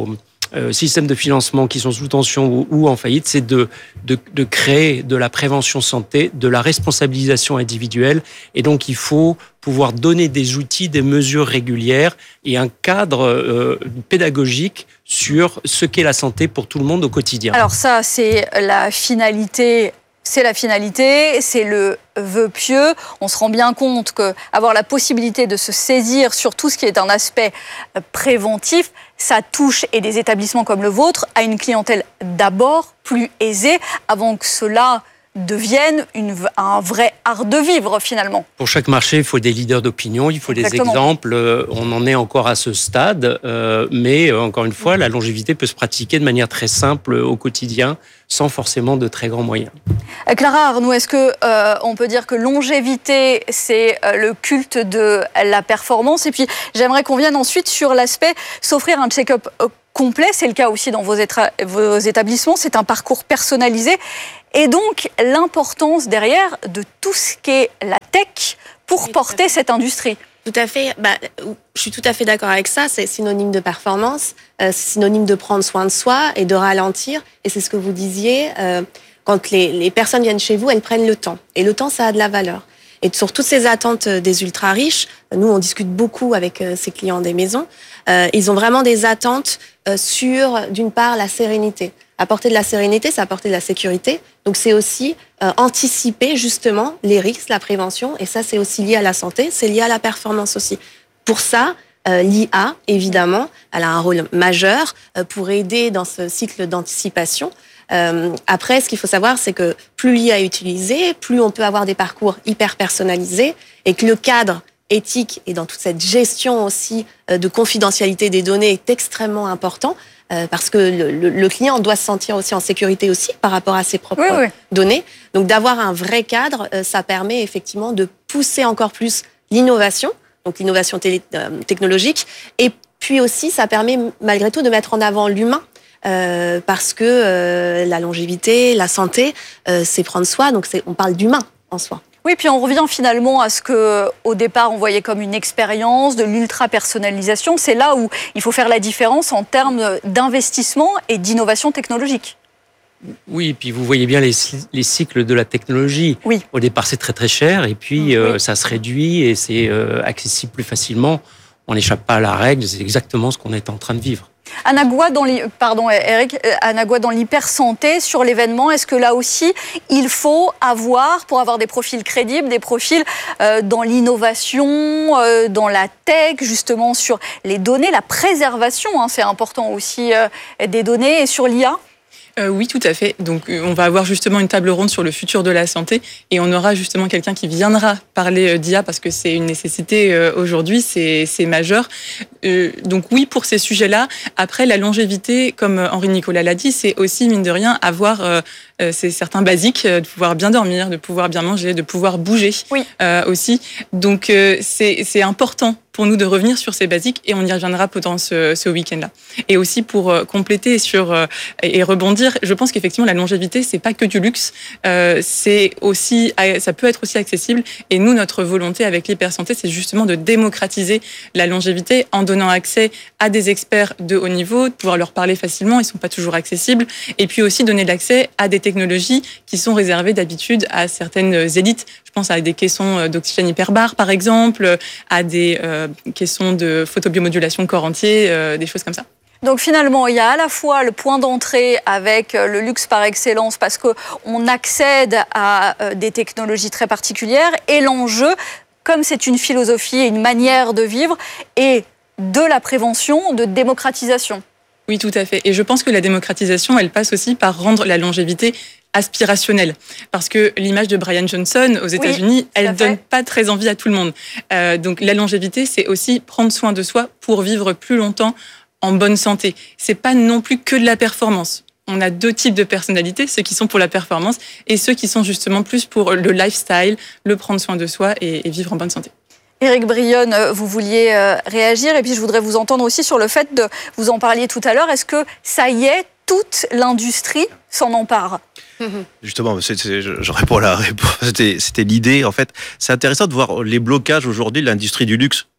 euh, systèmes de financement qui sont sous tension ou, ou en faillite, c'est de, de, de créer de la prévention santé, de la responsabilisation individuelle. Et donc, il faut pouvoir donner des outils, des mesures régulières et un cadre euh, pédagogique sur ce qu'est la santé pour tout le monde au quotidien. Alors ça, c'est la finalité... C'est la finalité, c'est le vœu pieux. On se rend bien compte qu'avoir la possibilité de se saisir sur tout ce qui est un aspect préventif, ça touche, et des établissements comme le vôtre, à une clientèle d'abord plus aisée, avant que cela devienne une, un vrai art de vivre finalement. Pour chaque marché, il faut des leaders d'opinion, il faut Exactement. des exemples. On en est encore à ce stade, euh, mais euh, encore une fois, la longévité peut se pratiquer de manière très simple au quotidien, sans forcément de très grands moyens. Clara Arnoux, est-ce que euh, on peut dire que longévité, c'est euh, le culte de la performance? Et puis, j'aimerais qu'on vienne ensuite sur l'aspect s'offrir un check-up euh, complet. C'est le cas aussi dans vos, étra- vos établissements. C'est un parcours personnalisé. Et donc, l'importance derrière de tout ce qu'est la tech pour oui, porter cette industrie. Tout à fait. Bah, je suis tout à fait d'accord avec ça. C'est synonyme de performance, euh, c'est synonyme de prendre soin de soi et de ralentir. Et c'est ce que vous disiez. Euh, quand les, les personnes viennent chez vous, elles prennent le temps. Et le temps, ça a de la valeur. Et sur toutes ces attentes des ultra riches, nous, on discute beaucoup avec ces clients des maisons. Euh, ils ont vraiment des attentes euh, sur, d'une part, la sérénité. Apporter de la sérénité, c'est apporter de la sécurité. Donc, c'est aussi euh, anticiper, justement, les risques, la prévention. Et ça, c'est aussi lié à la santé, c'est lié à la performance aussi. Pour ça, euh, l'I A, évidemment, elle a un rôle majeur euh, pour aider dans ce cycle d'anticipation. Euh, après, ce qu'il faut savoir, c'est que plus l'I A est utilisée, plus on peut avoir des parcours hyper personnalisés et que le cadre éthique et dans toute cette gestion aussi euh, de confidentialité des données est extrêmement important. Euh, parce que le, le, le client doit se sentir aussi en sécurité aussi par rapport à ses propres oui, oui. données. Donc d'avoir un vrai cadre, euh, ça permet effectivement de pousser encore plus l'innovation, donc l'innovation télé, euh, technologique, et puis aussi ça permet malgré tout de mettre en avant l'humain, euh, parce que euh, la longévité, la santé, euh, c'est prendre soin, donc c'est, on parle d'humain en soi. Oui, puis on revient finalement à ce que, au départ, on voyait comme une expérience, de l'ultra-personnalisation. C'est là où il faut faire la différence en termes d'investissement et d'innovation technologique. Oui, et puis vous voyez bien les, les cycles de la technologie. Oui. Au départ, c'est très très cher, et puis oui. euh, ça se réduit et c'est euh, accessible plus facilement. On n'échappe pas à la règle, c'est exactement ce qu'on est en train de vivre. Anna Goua, dans les, pardon Eric, Anna Goua, dans l'hypersanté, sur l'événement, est-ce que là aussi, il faut avoir, pour avoir des profils crédibles, des profils euh, dans l'innovation, euh, dans la tech, justement sur les données, la préservation, hein, c'est important aussi, euh, des données, et sur l'I A? Euh, oui, tout à fait. Donc, on va avoir justement une table ronde sur le futur de la santé et on aura justement quelqu'un qui viendra parler d'I A parce que c'est une nécessité euh, aujourd'hui, c'est, c'est majeur. Euh, donc oui, pour ces sujets-là. Après, la longévité, comme Henri Nicolas l'a dit, c'est aussi, mine de rien, avoir euh, c'est certains basiques, de pouvoir bien dormir, de pouvoir bien manger, de pouvoir bouger oui. euh, aussi. Donc, euh, c'est, c'est important pour nous de revenir sur ces basiques et on y reviendra pendant ce, ce week-end-là. Et aussi pour euh, compléter sur euh, et rebondir, je pense qu'effectivement la longévité c'est pas que du luxe, euh, c'est aussi ça peut être aussi accessible. Et nous notre volonté avec l'hypersanté c'est justement de démocratiser la longévité en donnant accès à des experts de haut niveau, de pouvoir leur parler facilement, ils sont pas toujours accessibles, et puis aussi donner l'accès à des technologies qui sont réservées d'habitude à certaines élites. Je pense à des caissons d'oxygène hyperbare par exemple, à des euh, caissons de photobiomodulation de corps entier, euh, des choses comme ça. Donc finalement, il y a à la fois le point d'entrée avec le luxe par excellence parce qu'on accède à des technologies très particulières et l'enjeu, comme c'est une philosophie et une manière de vivre, est de la prévention, de démocratisation. Oui, tout à fait. Et je pense que la démocratisation, elle passe aussi par rendre la longévité aspirationnelle. Parce que l'image de Brian Johnson aux États-Unis, oui, elle donne pas très envie à tout le monde. Euh, donc la longévité, c'est aussi prendre soin de soi pour vivre plus longtemps en bonne santé. C'est pas non plus que de la performance. On a deux types de personnalités, ceux qui sont pour la performance et ceux qui sont justement plus pour le lifestyle, le prendre soin de soi et, et vivre en bonne santé. Éric Brionne, vous vouliez réagir et puis je voudrais vous entendre aussi sur le fait de, vous en parliez tout à l'heure, est-ce que ça y est, toute l'industrie s'en empare? Justement, c'est, c'est, je réponds à la réponse. C'était, c'était l'idée. En fait, c'est intéressant de voir les blocages aujourd'hui de l'industrie du luxe.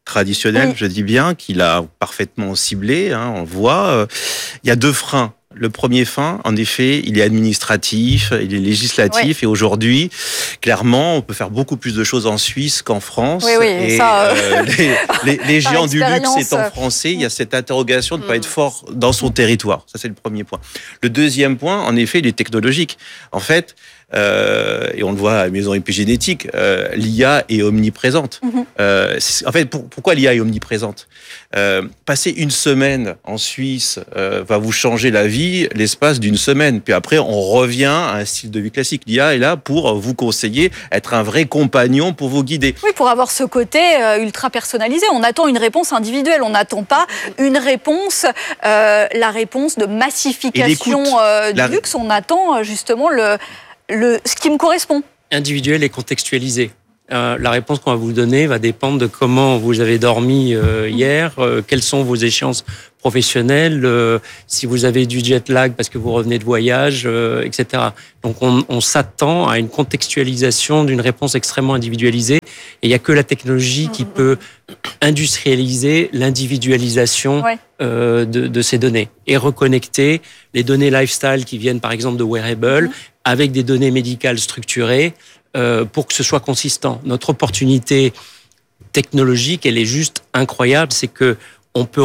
traditionnel, Oui. je dis bien, qu'il a parfaitement ciblé, hein, on le voit. Il y a deux freins. Le premier frein, en effet, il est administratif, il est législatif, Ouais. et aujourd'hui, clairement, on peut faire beaucoup plus de choses en Suisse qu'en France. Oui, oui, et ça, euh, euh, les, les, les par géants du luxe expérience, étant euh, français, il y a cette interrogation de ne pas Mm. être fort dans son territoire. Ça, c'est le premier point. Le deuxième point, en effet, il est technologique. En fait, euh, et on le voit à la maison épigénétique, euh, l'I A est omniprésente. Mhm. Euh, c'est- en fait, pour- pourquoi l'I A est omniprésente? euh, Passer une semaine en Suisse euh, va vous changer la vie l'espace d'une semaine. Puis après, on revient à un style de vie classique. L'I A est là pour vous conseiller, être un vrai compagnon pour vous guider. Oui, pour avoir ce côté euh, ultra personnalisé. On attend une réponse individuelle, on n'attend pas une réponse, euh, la réponse de massification l'écoute. euh, du La- luxe. On attend euh, justement le, le, ce qui me correspond. Individuel et contextualisé. Euh, la réponse qu'on va vous donner va dépendre de comment vous avez dormi euh, hier, euh, quelles sont vos échéances professionnelles, euh, si vous avez du jet lag parce que vous revenez de voyage, euh, et cetera. Donc on, on s'attend à une contextualisation d'une réponse extrêmement individualisée. Et il n'y a que la technologie qui peut industrialiser l'individualisation Ouais. euh, de, de ces données et reconnecter les données lifestyle qui viennent par exemple de wearable Mhm. avec des données médicales structurées euh, pour que ce soit consistant. Notre opportunité technologique, elle est juste incroyable, c'est que on peut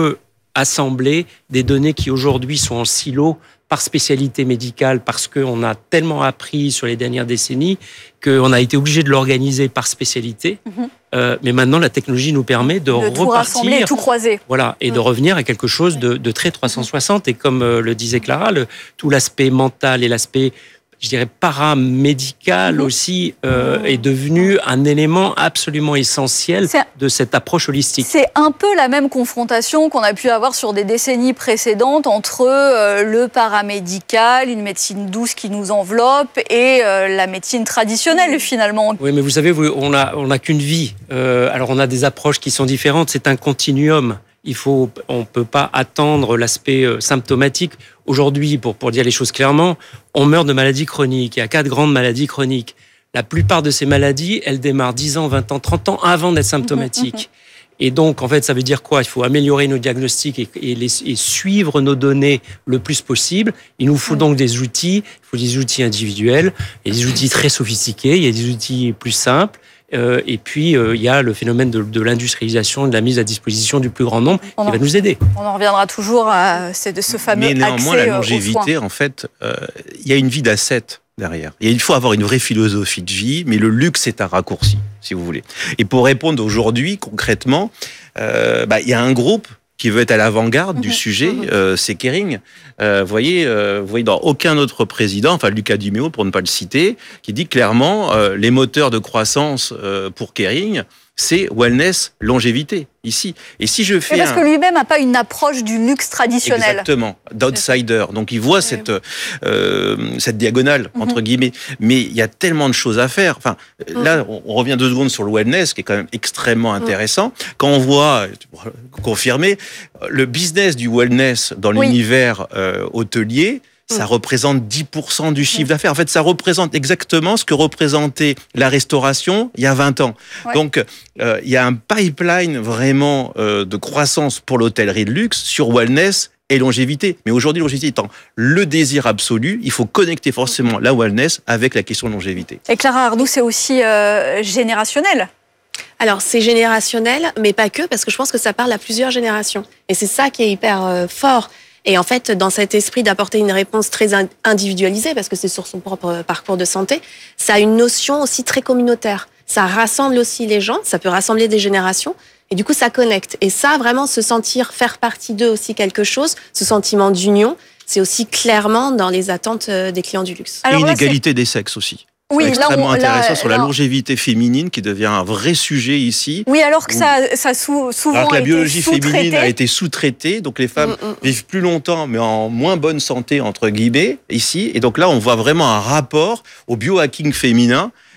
reassembler des données qui aujourd'hui sont en silo par spécialité médicale, parce qu'on a tellement appris sur les dernières décennies qu'on a été obligé de l'organiser par spécialité. Mhm. Euh, mais maintenant, la technologie nous permet de, De tout rassembler, repartir, tout croiser. voilà, et de Mm. revenir à quelque chose de, de très trois cent soixante. Et comme euh, le disait Clara, le, tout l'aspect mental et l'aspect, je dirais, paramédical Mhm. aussi euh, est devenu un élément absolument essentiel C'est- de cette approche holistique. C'est un peu la même confrontation qu'on a pu avoir sur des décennies précédentes entre euh, le paramédical, une médecine douce qui nous enveloppe, et euh, la médecine traditionnelle finalement. Oui, mais vous savez, vous- on a, on n'a qu'une vie. Euh, alors, on a des approches qui sont différentes. C'est un continuum. Il faut, on peut pas attendre l'aspect euh, symptomatique. Aujourd'hui, pour, pour dire les choses clairement, on meurt de maladies chroniques. Il y a quatre grandes maladies chroniques. La plupart de ces maladies, elles démarrent dix ans, vingt ans, trente ans avant d'être symptomatiques. Et donc, en fait, ça veut dire quoi? Il faut améliorer nos diagnostics et, et, les, et suivre nos données le plus possible. Il nous faut donc des outils. Il faut des outils individuels. Il y a des outils très sophistiqués. Il y a des outils plus simples. Euh, et puis, euh, il y a le phénomène de, de l'industrialisation, de la mise à disposition du plus grand nombre qui On en- va nous aider. On en reviendra toujours à ce, de ce fameux Mais néanmoins, accès la euh, aux soins. longévité, en fait, euh, il y a une vie d'asset derrière. Et il faut avoir une vraie philosophie de vie, mais le luxe est un raccourci, si vous voulez. Et pour répondre aujourd'hui, concrètement, euh, bah, il y a un groupe qui veut être à l'avant-garde du sujet, euh, c'est Kering. Euh, vous voyez, euh, vous voyez dans aucun autre président, enfin Luca Di Meo pour ne pas le citer, qui dit clairement euh, les moteurs de croissance euh, pour Kering, c'est wellness, longévité ici. Et si je fais Mais parce un... que lui-même n'a pas une approche du luxe traditionnel. Exactement, d'outsider. Donc il voit cette euh, cette diagonale entre guillemets. Mais il y a tellement de choses à faire. Enfin, là, on, on revient deux secondes sur le wellness, qui est quand même extrêmement intéressant. Quand on voit, confirmer, le business du wellness dans Oui. l'univers euh, hôtelier. Ça représente dix pour cent du chiffre d'affaires. En fait, ça représente exactement ce que représentait la restauration il y a vingt ans. Ouais. Donc, euh, il y a un pipeline vraiment euh, de croissance pour l'hôtellerie de luxe sur wellness et longévité. Mais aujourd'hui, longévité étant le désir absolu, il faut connecter forcément la wellness avec la question de longévité. Et Clara Ardoux, c'est aussi euh, générationnel. Alors, c'est générationnel, mais pas que, parce que je pense que ça parle à plusieurs générations. Et c'est ça qui est hyper euh, fort. Et en fait, dans cet esprit d'apporter une réponse très in- individualisée, parce que c'est sur son propre parcours de santé, ça a une notion aussi très communautaire. Ça rassemble aussi les gens, ça peut rassembler des générations, et du coup, ça connecte. Et ça, vraiment, se sentir faire partie d'eux aussi quelque chose, ce sentiment d'union, c'est aussi clairement dans les attentes euh, des clients du luxe. Alors et une là, c'est- égalité des sexes aussi. Oui, C'est là, extrêmement on- là, intéressant sur la là- longévité féminine qui devient un vrai sujet ici. Oui, alors que ça, ça sou- souvent Alors que la été biologie féminine sous-traité. a été sous-traitée, donc les femmes Mm, mm. vivent plus longtemps, mais en moins bonne santé, entre guillemets, ici. Et donc là, on voit vraiment un rapport au biohacking féminin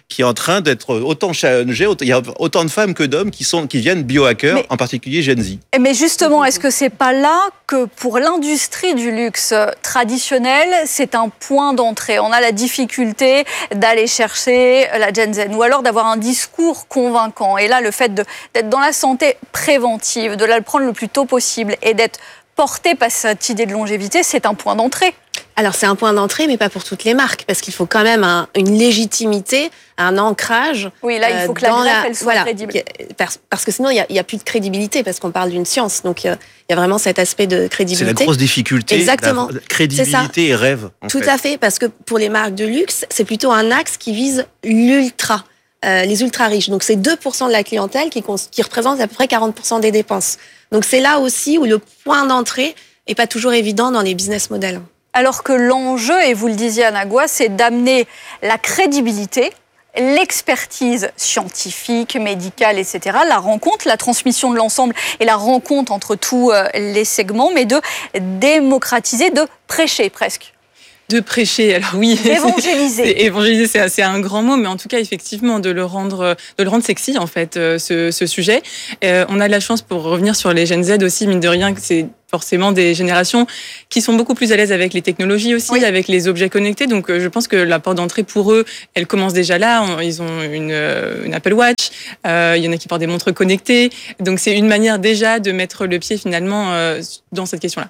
qui est en train d'être autant challengé. Il y a autant de femmes que d'hommes qui, sont, qui viennent biohackers, mais, en particulier Gen Z. Mais justement, est-ce que c'est pas là que pour l'industrie du luxe traditionnelle, c'est un point d'entrée? On a la difficulté d'aller chercher la Gen Z ou alors d'avoir un discours convaincant. Et là, le fait de, d'être dans la santé préventive, de la prendre le plus tôt possible et d'être porté par cette idée de longévité, c'est un point d'entrée. Alors, c'est un point d'entrée, mais pas pour toutes les marques, parce qu'il faut quand même un, une légitimité, un ancrage. Oui, là, il faut que la greffe, elle soit voilà, crédible. Parce, parce que sinon, il n'y a, a plus de crédibilité, parce qu'on parle d'une science. Donc, il y a vraiment cet aspect de crédibilité. C'est la grosse difficulté. Exactement. La crédibilité et rêve. Tout fait. à fait, parce que pour les marques de luxe, c'est plutôt un axe qui vise l'ultra. Euh, les ultra riches. Donc, c'est deux pour cent de la clientèle qui, qui représente à peu près quarante pour cent des dépenses. Donc, c'est là aussi où le point d'entrée n'est pas toujours évident dans les business models. Alors que l'enjeu, et vous le disiez Anna Goua, c'est d'amener la crédibilité, l'expertise scientifique, médicale, et cetera, la rencontre, la transmission de l'ensemble et la rencontre entre tous les segments, mais de démocratiser, de prêcher presque. De prêcher, alors oui. Évangéliser. C'est, évangéliser, c'est, c'est un grand mot, mais en tout cas, effectivement, de le rendre, de le rendre sexy, en fait, ce, ce sujet. Euh, on a de la chance, pour revenir sur les Gen Z aussi, mine de rien, que c'est forcément des générations qui sont beaucoup plus à l'aise avec les technologies aussi, oui. avec les objets connectés. Donc, je pense que la porte d'entrée pour eux, elle commence déjà là. Ils ont une, une Apple Watch. Euh, il y en a qui portent des montres connectées. Donc, c'est une manière déjà de mettre le pied finalement euh, dans cette question-là.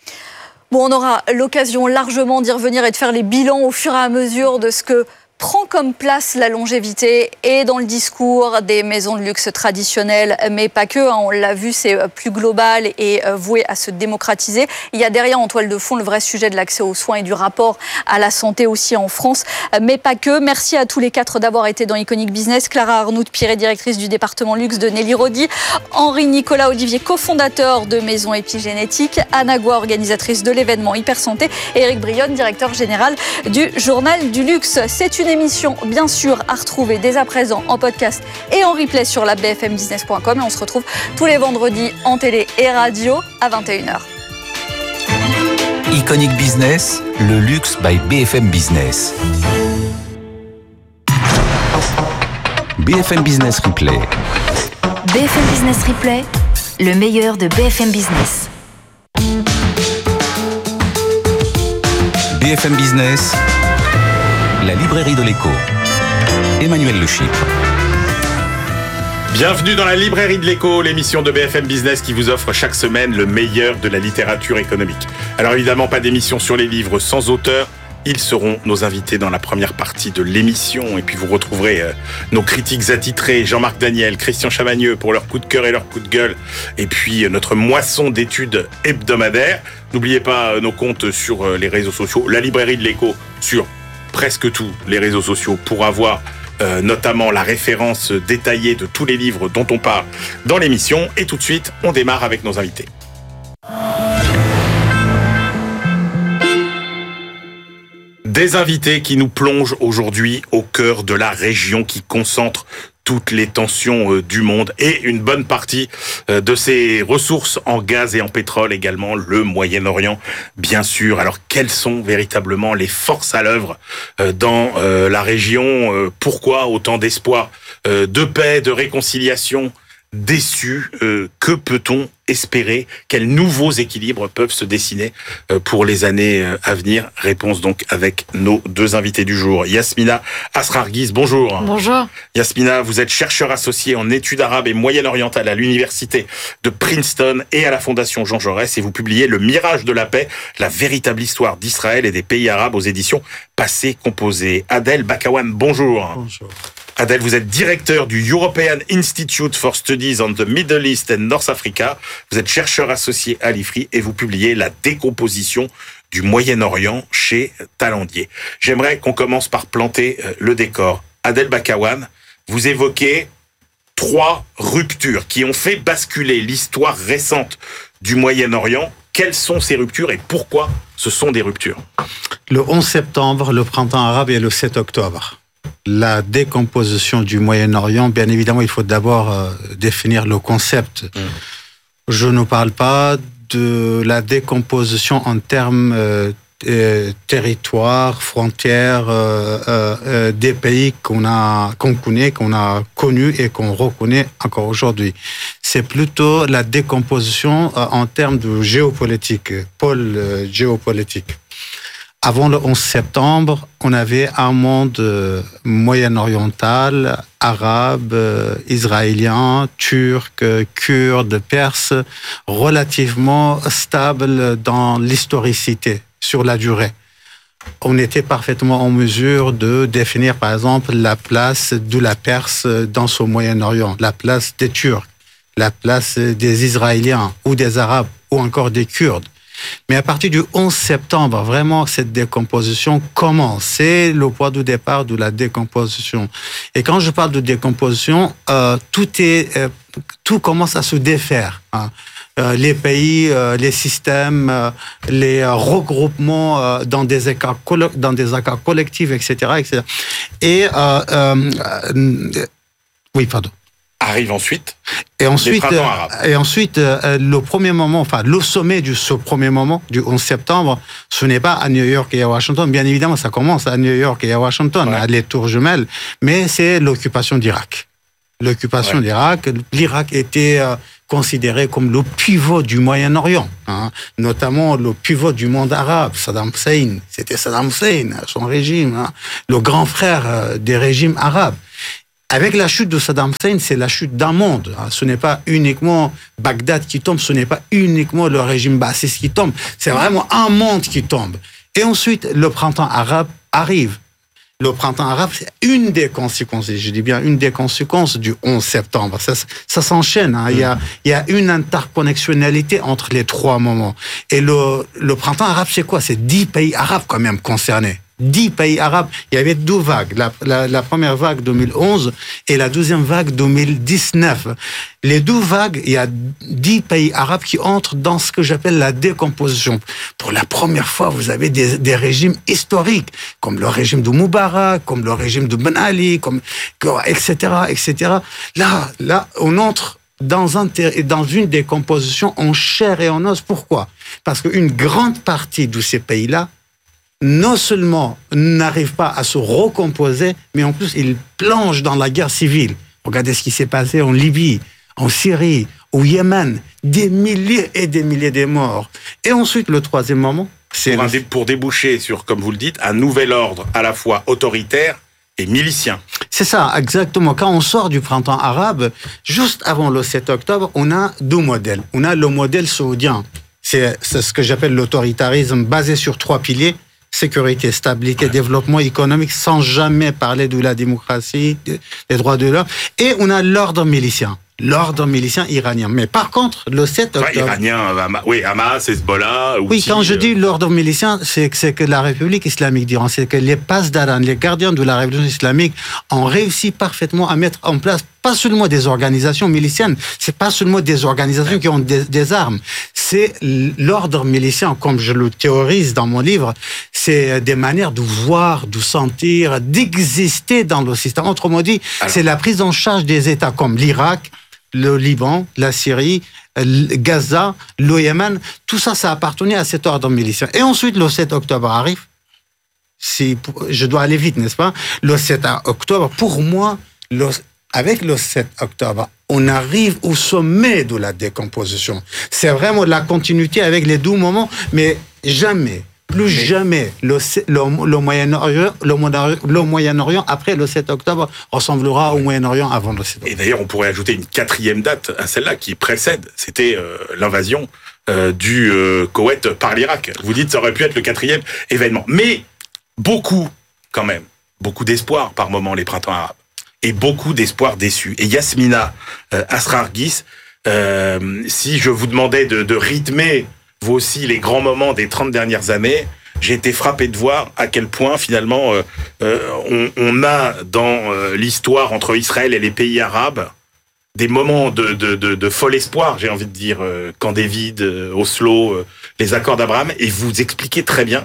Bon, on aura l'occasion largement d'y revenir et de faire les bilans au fur et à mesure de ce que prend comme place la longévité et dans le discours des maisons de luxe traditionnelles, mais pas que. Hein, on l'a vu, c'est plus global et voué à se démocratiser. Il y a derrière, en toile de fond, le vrai sujet de l'accès aux soins et du rapport à la santé aussi en France, mais pas que. Merci à tous les quatre d'avoir été dans Iconic Business. Clara Arnould-Piré, directrice du département luxe de Nelly Rodi. Henri Nicolas Olivier, cofondateur de Maison Épigénétique. Anna Goua, organisatrice de l'événement Hypersanté. Et Eric Brionne, directeur général du Journal du Luxe. C'est une émission, bien sûr, à retrouver dès à présent en podcast et en replay sur la b f m business point com. Et on se retrouve tous les vendredis en télé et radio à vingt et une heures. Iconic Business, le luxe by B F M Business. B F M Business Replay. B F M Business Replay, le meilleur de B F M Business. B F M Business, la librairie de l'écho. Emmanuel Le Chypre. Bienvenue dans la librairie de l'écho, l'émission de B F M Business qui vous offre chaque semaine le meilleur de la littérature économique. Alors évidemment, pas d'émission sur les livres sans auteur. Ils seront nos invités dans la première partie de l'émission. Et puis vous retrouverez euh, nos critiques attitrés, Jean-Marc Daniel, Christian Chavagneux pour leur coup de cœur et leur coup de gueule. Et puis euh, notre moisson d'études hebdomadaires. N'oubliez pas euh, nos comptes sur euh, les réseaux sociaux. La librairie de l'écho sur presque tous les réseaux sociaux pour avoir euh, notamment la référence détaillée de tous les livres dont on parle dans l'émission. Et tout de suite, on démarre avec nos invités. Des invités qui nous plongent aujourd'hui au cœur de la région qui concentre toutes les tensions euh, du monde et une bonne partie euh, de ses ressources en gaz et en pétrole également, le Moyen-Orient, bien sûr. Alors, quelles sont véritablement les forces à l'œuvre euh, dans euh, la région euh, Pourquoi autant d'espoir euh, de paix, de réconciliation déçus euh, Que peut-on espérer? Quels nouveaux équilibres peuvent se dessiner euh, pour les années euh, à venir? Réponse donc avec nos deux invités du jour. Yasmina Asrarguiz, bonjour. Bonjour. Yasmina, vous êtes chercheur associé en études arabes et moyen-orientales à l'université de Princeton et à la Fondation Jean Jaurès et vous publiez Le Mirage de la paix, la véritable histoire d'Israël et des pays arabes aux éditions Passé Composé. Adel Bakawan, bonjour. Bonjour. Adel, vous êtes directeur du European Institute for Studies on the Middle East and North Africa. Vous êtes chercheur associé à l'I F R I et vous publiez La décomposition du Moyen-Orient chez Talandier. J'aimerais qu'on commence par planter le décor. Adel Bakawan, vous évoquez trois ruptures qui ont fait basculer l'histoire récente du Moyen-Orient. Quelles sont ces ruptures et pourquoi ce sont des ruptures? Le onze septembre, le printemps arabe et le sept octobre. La décomposition du Moyen-Orient, bien évidemment, il faut d'abord euh, définir le concept. Mmh. Je ne parle pas de la décomposition en termes euh, euh, territoires, frontières euh, euh, euh, des pays qu'on a, qu'on connaît, qu'on a connus et qu'on reconnaît encore aujourd'hui. C'est plutôt la décomposition euh, en termes de géopolitique, pôle euh, géopolitique. Avant le onze septembre, on avait un monde euh, moyen-oriental, arabe, euh, israélien, turc, euh, kurde, perse, relativement stable dans l'historicité, sur la durée. On était parfaitement en mesure de définir, par exemple, la place de la Perse dans ce Moyen-Orient, la place des Turcs, la place des Israéliens ou des Arabes ou encore des Kurdes. Mais à partir du onze septembre, vraiment, cette décomposition commence. C'est le point de départ de la décomposition. Et quand je parle de décomposition, euh, tout est, euh, tout commence à se défaire. Hein. Euh, les pays, euh, les systèmes, euh, les euh, regroupements euh, dans des accords collo- dans des accords collectifs, et cetera, et cetera. Et euh, euh, euh, oui, pardon. Arrive ensuite. Et ensuite, les printemps arabes. et ensuite, euh, le premier moment, enfin, le sommet de ce premier moment, du onze septembre, ce n'est pas à New York et à Washington. Bien évidemment, ça commence à New York et à Washington, ouais. à les tours jumelles, mais c'est l'occupation d'Irak. L'occupation ouais. d'Irak, l'Irak était euh, considéré comme le pivot du Moyen-Orient, hein, notamment le pivot du monde arabe. Saddam Hussein, c'était Saddam Hussein, son régime, hein, le grand frère euh, des régimes arabes. Avec la chute de Saddam Hussein, c'est la chute d'un monde. Ce n'est pas uniquement Bagdad qui tombe, ce n'est pas uniquement le régime baathiste qui tombe, c'est vraiment un monde qui tombe. Et ensuite, le printemps arabe arrive. Le printemps arabe, c'est une des conséquences, je dis bien une des conséquences du onze septembre. Ça, ça s'enchaîne. Hein. Il y a, il y a une interconnectionnalité entre les trois moments. Et le, le printemps arabe, c'est quoi? C'est dix pays arabes quand même concernés. Dix pays arabes. Il y avait deux vagues. La, la, la première vague deux mille onze et la deuxième vague deux mille dix-neuf. Les deux vagues, il y a dix pays arabes qui entrent dans ce que j'appelle la décomposition. Pour la première fois, vous avez des, des régimes historiques, comme le régime de Moubarak, comme le régime de Ben Ali, comme, et cetera, et cetera. Là, là, on entre dans, un, dans une décomposition en chair et en os. Pourquoi? Parce qu'une grande partie de ces pays-là, non seulement n'arrive pas à se recomposer, mais en plus, il plonge dans la guerre civile. Regardez ce qui s'est passé en Libye, en Syrie, au Yémen. Des milliers et des milliers de morts. Et ensuite, le troisième moment, c'est... Pour, un, pour déboucher sur, comme vous le dites, un nouvel ordre à la fois autoritaire et milicien. C'est ça, exactement. Quand on sort du printemps arabe, juste avant le sept octobre, on a deux modèles. On a le modèle saoudien. C'est, c'est ce que j'appelle l'autoritarisme basé sur trois piliers. Sécurité, stabilité, ouais. développement économique, sans jamais parler de la démocratie, des droits de l'homme. Et on a l'ordre milicien. L'ordre milicien iranien. Mais par contre, le sept octobre... Enfin, iranien, oui, Hamas, Hezbollah... Oui, quand je dis l'ordre milicien, c'est que, c'est que la République islamique d'Iran, c'est que les pasdaran, les gardiens de la Révolution islamique, ont réussi parfaitement à mettre en place pas seulement des organisations miliciennes, c'est pas seulement des organisations qui ont des, des armes, c'est l'ordre milicien, comme je le théorise dans mon livre, c'est des manières de voir, de sentir, d'exister dans le système. Autrement dit, alors, c'est la prise en charge des États comme l'Irak, le Liban, la Syrie, Gaza, le Yémen, tout ça, ça appartenait à cet ordre milicien. Et ensuite, le sept octobre arrive. Si, je dois aller vite, n'est-ce pas? Le sept octobre, pour moi, le, avec le sept octobre, on arrive au sommet de la décomposition. C'est vraiment la continuité avec les deux moments, mais jamais, plus mais... jamais, le, le, le Moyen-Orient, le, le Moyen-Orient, après le sept octobre, ressemblera au Moyen-Orient avant le sept octobre. Et d'ailleurs, on pourrait ajouter une quatrième date à celle-là qui précède, c'était euh, l'invasion euh, du euh, Koweït par l'Irak. Vous dites, ça aurait pu être le quatrième événement. Mais beaucoup, quand même, beaucoup d'espoir par moment, les printemps arabes. Et beaucoup d'espoir déçus. Et Yasmina euh, Asrargis, euh, si je vous demandais de, de rythmer, vous aussi, les grands moments des trente dernières années, j'ai été frappé de voir à quel point, finalement, euh, euh, on, on a dans euh, l'histoire entre Israël et les pays arabes des moments de, de, de, de fol espoir, j'ai envie de dire, euh, Camp David, euh, Oslo, euh, les accords d'Abraham, et vous expliquez très bien,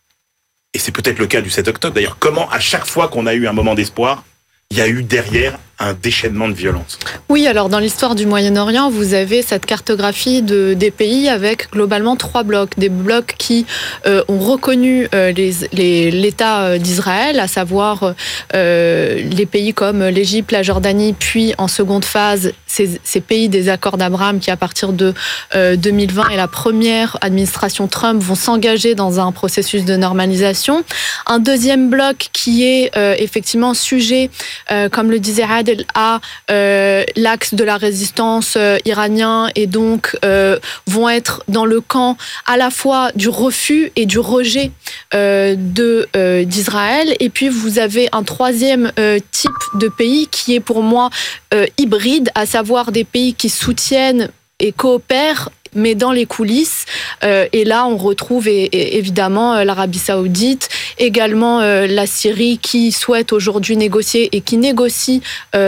et c'est peut-être le cas du sept octobre d'ailleurs, comment à chaque fois qu'on a eu un moment d'espoir, il y a eu derrière un déchaînement de violence. Oui, alors dans l'histoire du Moyen-Orient, vous avez cette cartographie de, des pays avec globalement trois blocs. Des blocs qui euh, ont reconnu euh, les, les, l'État d'Israël, à savoir euh, les pays comme l'Égypte, la Jordanie, puis en seconde phase, ces, ces pays des accords d'Abraham qui, à partir de euh, deux mille vingt et la première administration Trump, vont s'engager dans un processus de normalisation. Un deuxième bloc qui est euh, effectivement sujet, euh, comme le disait Adel, à euh, l'axe de la résistance euh, iranien et donc euh, vont être dans le camp à la fois du refus et du rejet euh, de, euh, d'Israël. Et puis vous avez un troisième euh, type de pays qui est pour moi euh, hybride, à savoir des pays qui soutiennent et coopèrent mais dans les coulisses. Euh, et là, on retrouve et, et, évidemment euh, l'Arabie Saoudite, également euh, la Syrie qui souhaite aujourd'hui négocier et qui négocie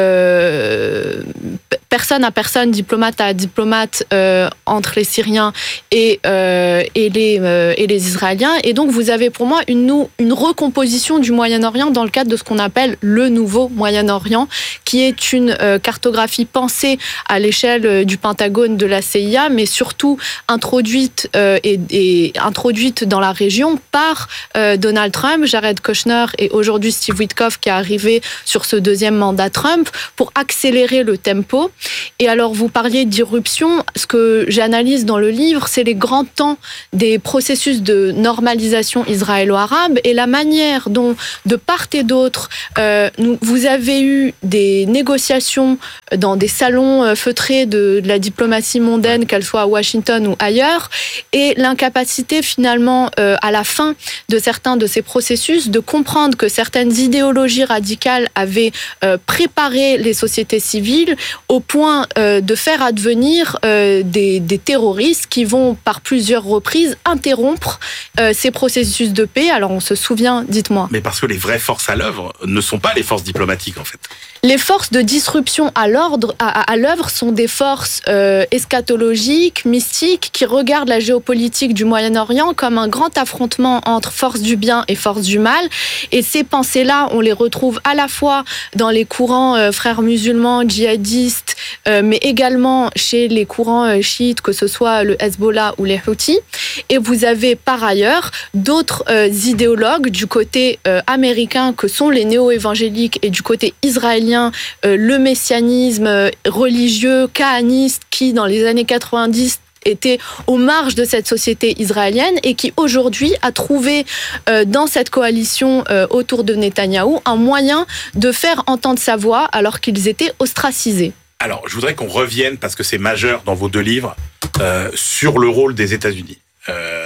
euh, personne à personne, diplomate à diplomate euh, entre les Syriens et, euh, et, les, euh, et les Israéliens. Et donc, vous avez pour moi une, une recomposition du Moyen-Orient dans le cadre de ce qu'on appelle le nouveau Moyen-Orient, qui est une euh, cartographie pensée à l'échelle du Pentagone de la C I A, mais surtout surtout introduite, euh, et, et introduite dans la région par euh, Donald Trump, Jared Kushner et aujourd'hui Steve Witkoff qui est arrivé sur ce deuxième mandat Trump pour accélérer le tempo. Et alors vous parliez d'irruption, ce que j'analyse dans le livre, c'est les grands temps des processus de normalisation israélo-arabe et la manière dont de part et d'autre euh, nous, vous avez eu des négociations dans des salons feutrés de, de la diplomatie mondaine, qu'elle soit à Washington ou ailleurs, et l'incapacité finalement euh, à la fin de certains de ces processus de comprendre que certaines idéologies radicales avaient euh, préparé les sociétés civiles au point euh, de faire advenir euh, des, des terroristes qui vont par plusieurs reprises interrompre euh, ces processus de paix. Alors on se souvient, dites-moi. Mais parce que les vraies forces à l'œuvre ne sont pas les forces diplomatiques en fait. Les forces de disruption à l'ordre, à, à l'œuvre sont des forces euh, eschatologiques, mystiques, qui regardent la géopolitique du Moyen-Orient comme un grand affrontement entre forces du bien et forces du mal. Et ces pensées-là, on les retrouve à la fois dans les courants euh, frères musulmans, djihadistes, euh, mais également chez les courants euh, chiites, que ce soit le Hezbollah ou les Houthis. Et vous avez par ailleurs d'autres euh, idéologues du côté euh, américain que sont les néo-évangéliques et du côté israélien, Euh, le messianisme euh, religieux, kahaniste, qui dans les années quatre-vingt-dix était aux marges de cette société israélienne et qui aujourd'hui a trouvé euh, dans cette coalition euh, autour de Netanyahou un moyen de faire entendre sa voix alors qu'ils étaient ostracisés. Alors, je voudrais qu'on revienne, parce que c'est majeur dans vos deux livres, euh, sur le rôle des États-Unis. Euh,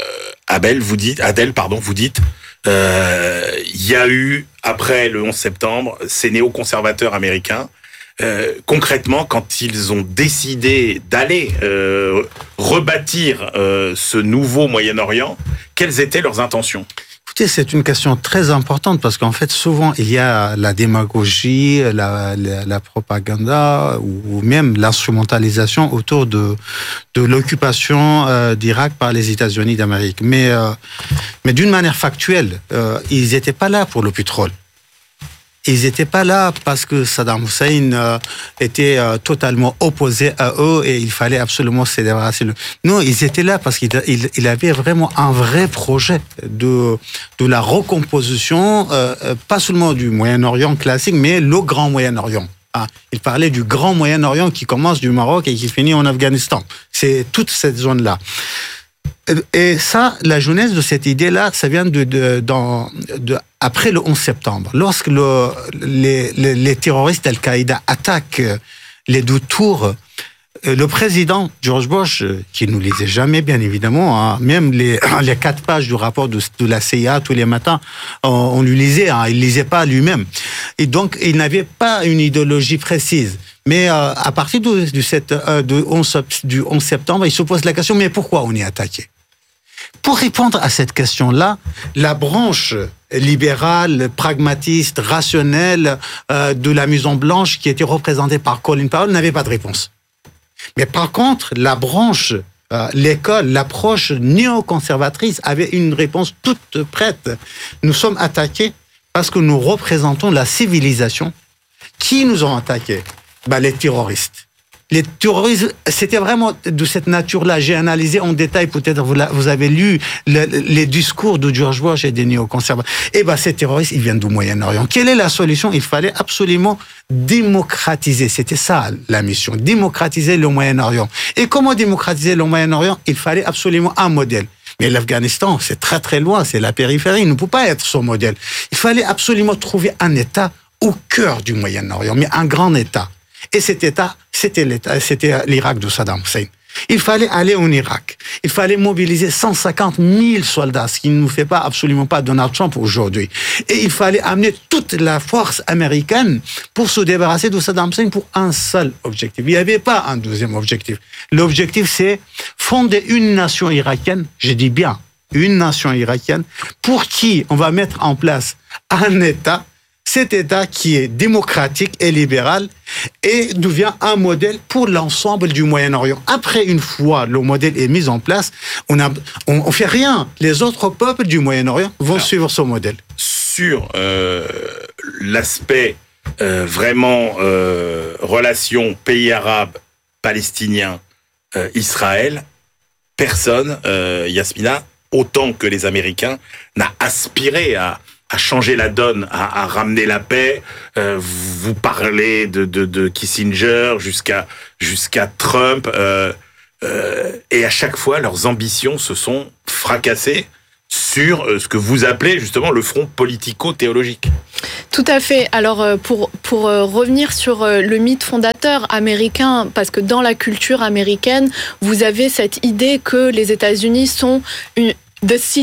Abel, vous dites, Adèle, pardon, vous dites, il euh, y a eu, après le onze septembre, ces néoconservateurs américains, euh, concrètement, quand ils ont décidé d'aller euh, rebâtir euh, ce nouveau Moyen-Orient, quelles étaient leurs intentions ? Écoutez, c'est une question très importante parce qu'en fait, souvent, il y a la démagogie, la, la, la propagande ou même l'instrumentalisation autour de, de l'occupation euh, d'Irak par les États-Unis d'Amérique. Mais, euh, mais d'une manière factuelle, euh, ils n'étaient pas là pour le pétrole. Ils n'étaient pas là parce que Saddam Hussein euh, était euh, totalement opposé à eux et il fallait absolument se débarrasser. Non, ils étaient là parce qu'il il, il avait vraiment un vrai projet de, de la recomposition, euh, pas seulement du Moyen-Orient classique, mais le Grand Moyen-Orient. Ah, il parlait du Grand Moyen-Orient qui commence du Maroc et qui finit en Afghanistan. C'est toute cette zone-là. Et ça, la jeunesse de cette idée-là, ça vient de, de, dans, de après le onze septembre. Lorsque le, les, les, les terroristes Al-Qaïda attaquent les deux tours, le président George Bush, qui ne nous lisait jamais, bien évidemment, hein, même les, les quatre pages du rapport de, de la C I A tous les matins, on, on lui lisait, hein, il ne lisait pas lui-même. Et donc, il n'avait pas une idéologie précise. Mais euh, à partir de, de cette, euh, de onze, du onze septembre, il se pose la question, mais pourquoi on est attaqué ? Pour répondre à cette question-là, la branche libérale, pragmatiste, rationnelle euh, de la Maison Blanche, qui était représentée par Colin Powell, n'avait pas de réponse. Mais par contre, la branche, euh, l'école, l'approche néoconservatrice avait une réponse toute prête. Nous sommes attaqués parce que nous représentons la civilisation Qui nous ont attaqués? Bah, les terroristes. Les terroristes, c'était vraiment de cette nature-là. J'ai analysé en détail, peut-être vous, vous avez lu le, les discours de George Bush et des néoconservateurs. Et ben, ces terroristes, ils viennent du Moyen-Orient. Quelle est la solution? Il fallait absolument démocratiser. C'était ça la mission, démocratiser le Moyen-Orient. Et comment démocratiser le Moyen-Orient? Il fallait absolument un modèle. Mais l'Afghanistan, c'est très très loin, c'est la périphérie, il ne peut pas être son modèle. Il fallait absolument trouver un État au cœur du Moyen-Orient, mais un grand État. Et cet État, c'était l'État, c'était l'Irak de Saddam Hussein. Il fallait aller en Irak. Il fallait mobiliser cent cinquante mille soldats, ce qui ne nous fait pas absolument pas Donald Trump aujourd'hui. Et il fallait amener toute la force américaine pour se débarrasser de Saddam Hussein pour un seul objectif. Il n'y avait pas un deuxième objectif. L'objectif, c'est fonder une nation irakienne, je dis bien une nation irakienne, pour qui on va mettre en place un État, cet État qui est démocratique et libéral et devient un modèle pour l'ensemble du Moyen-Orient. Après, une fois le modèle est mis en place, on a, on, on fait rien. Les autres peuples du Moyen-Orient vont Alors, suivre ce modèle. Sur euh, l'aspect euh, vraiment euh, relation pays arabe, palestinien, euh, Israël, personne, euh, Yasmina, autant que les Américains, n'a aspiré à à changer la donne, à, à ramener la paix. Euh, vous parlez de, de, de Kissinger jusqu'à jusqu'à Trump, euh, euh, et à chaque fois, leurs ambitions se sont fracassées sur ce que vous appelez justement le front politico-théologique. Tout à fait. Alors, pour, pour revenir sur le mythe fondateur américain, parce que dans la culture américaine, vous avez cette idée que les États-Unis sont une the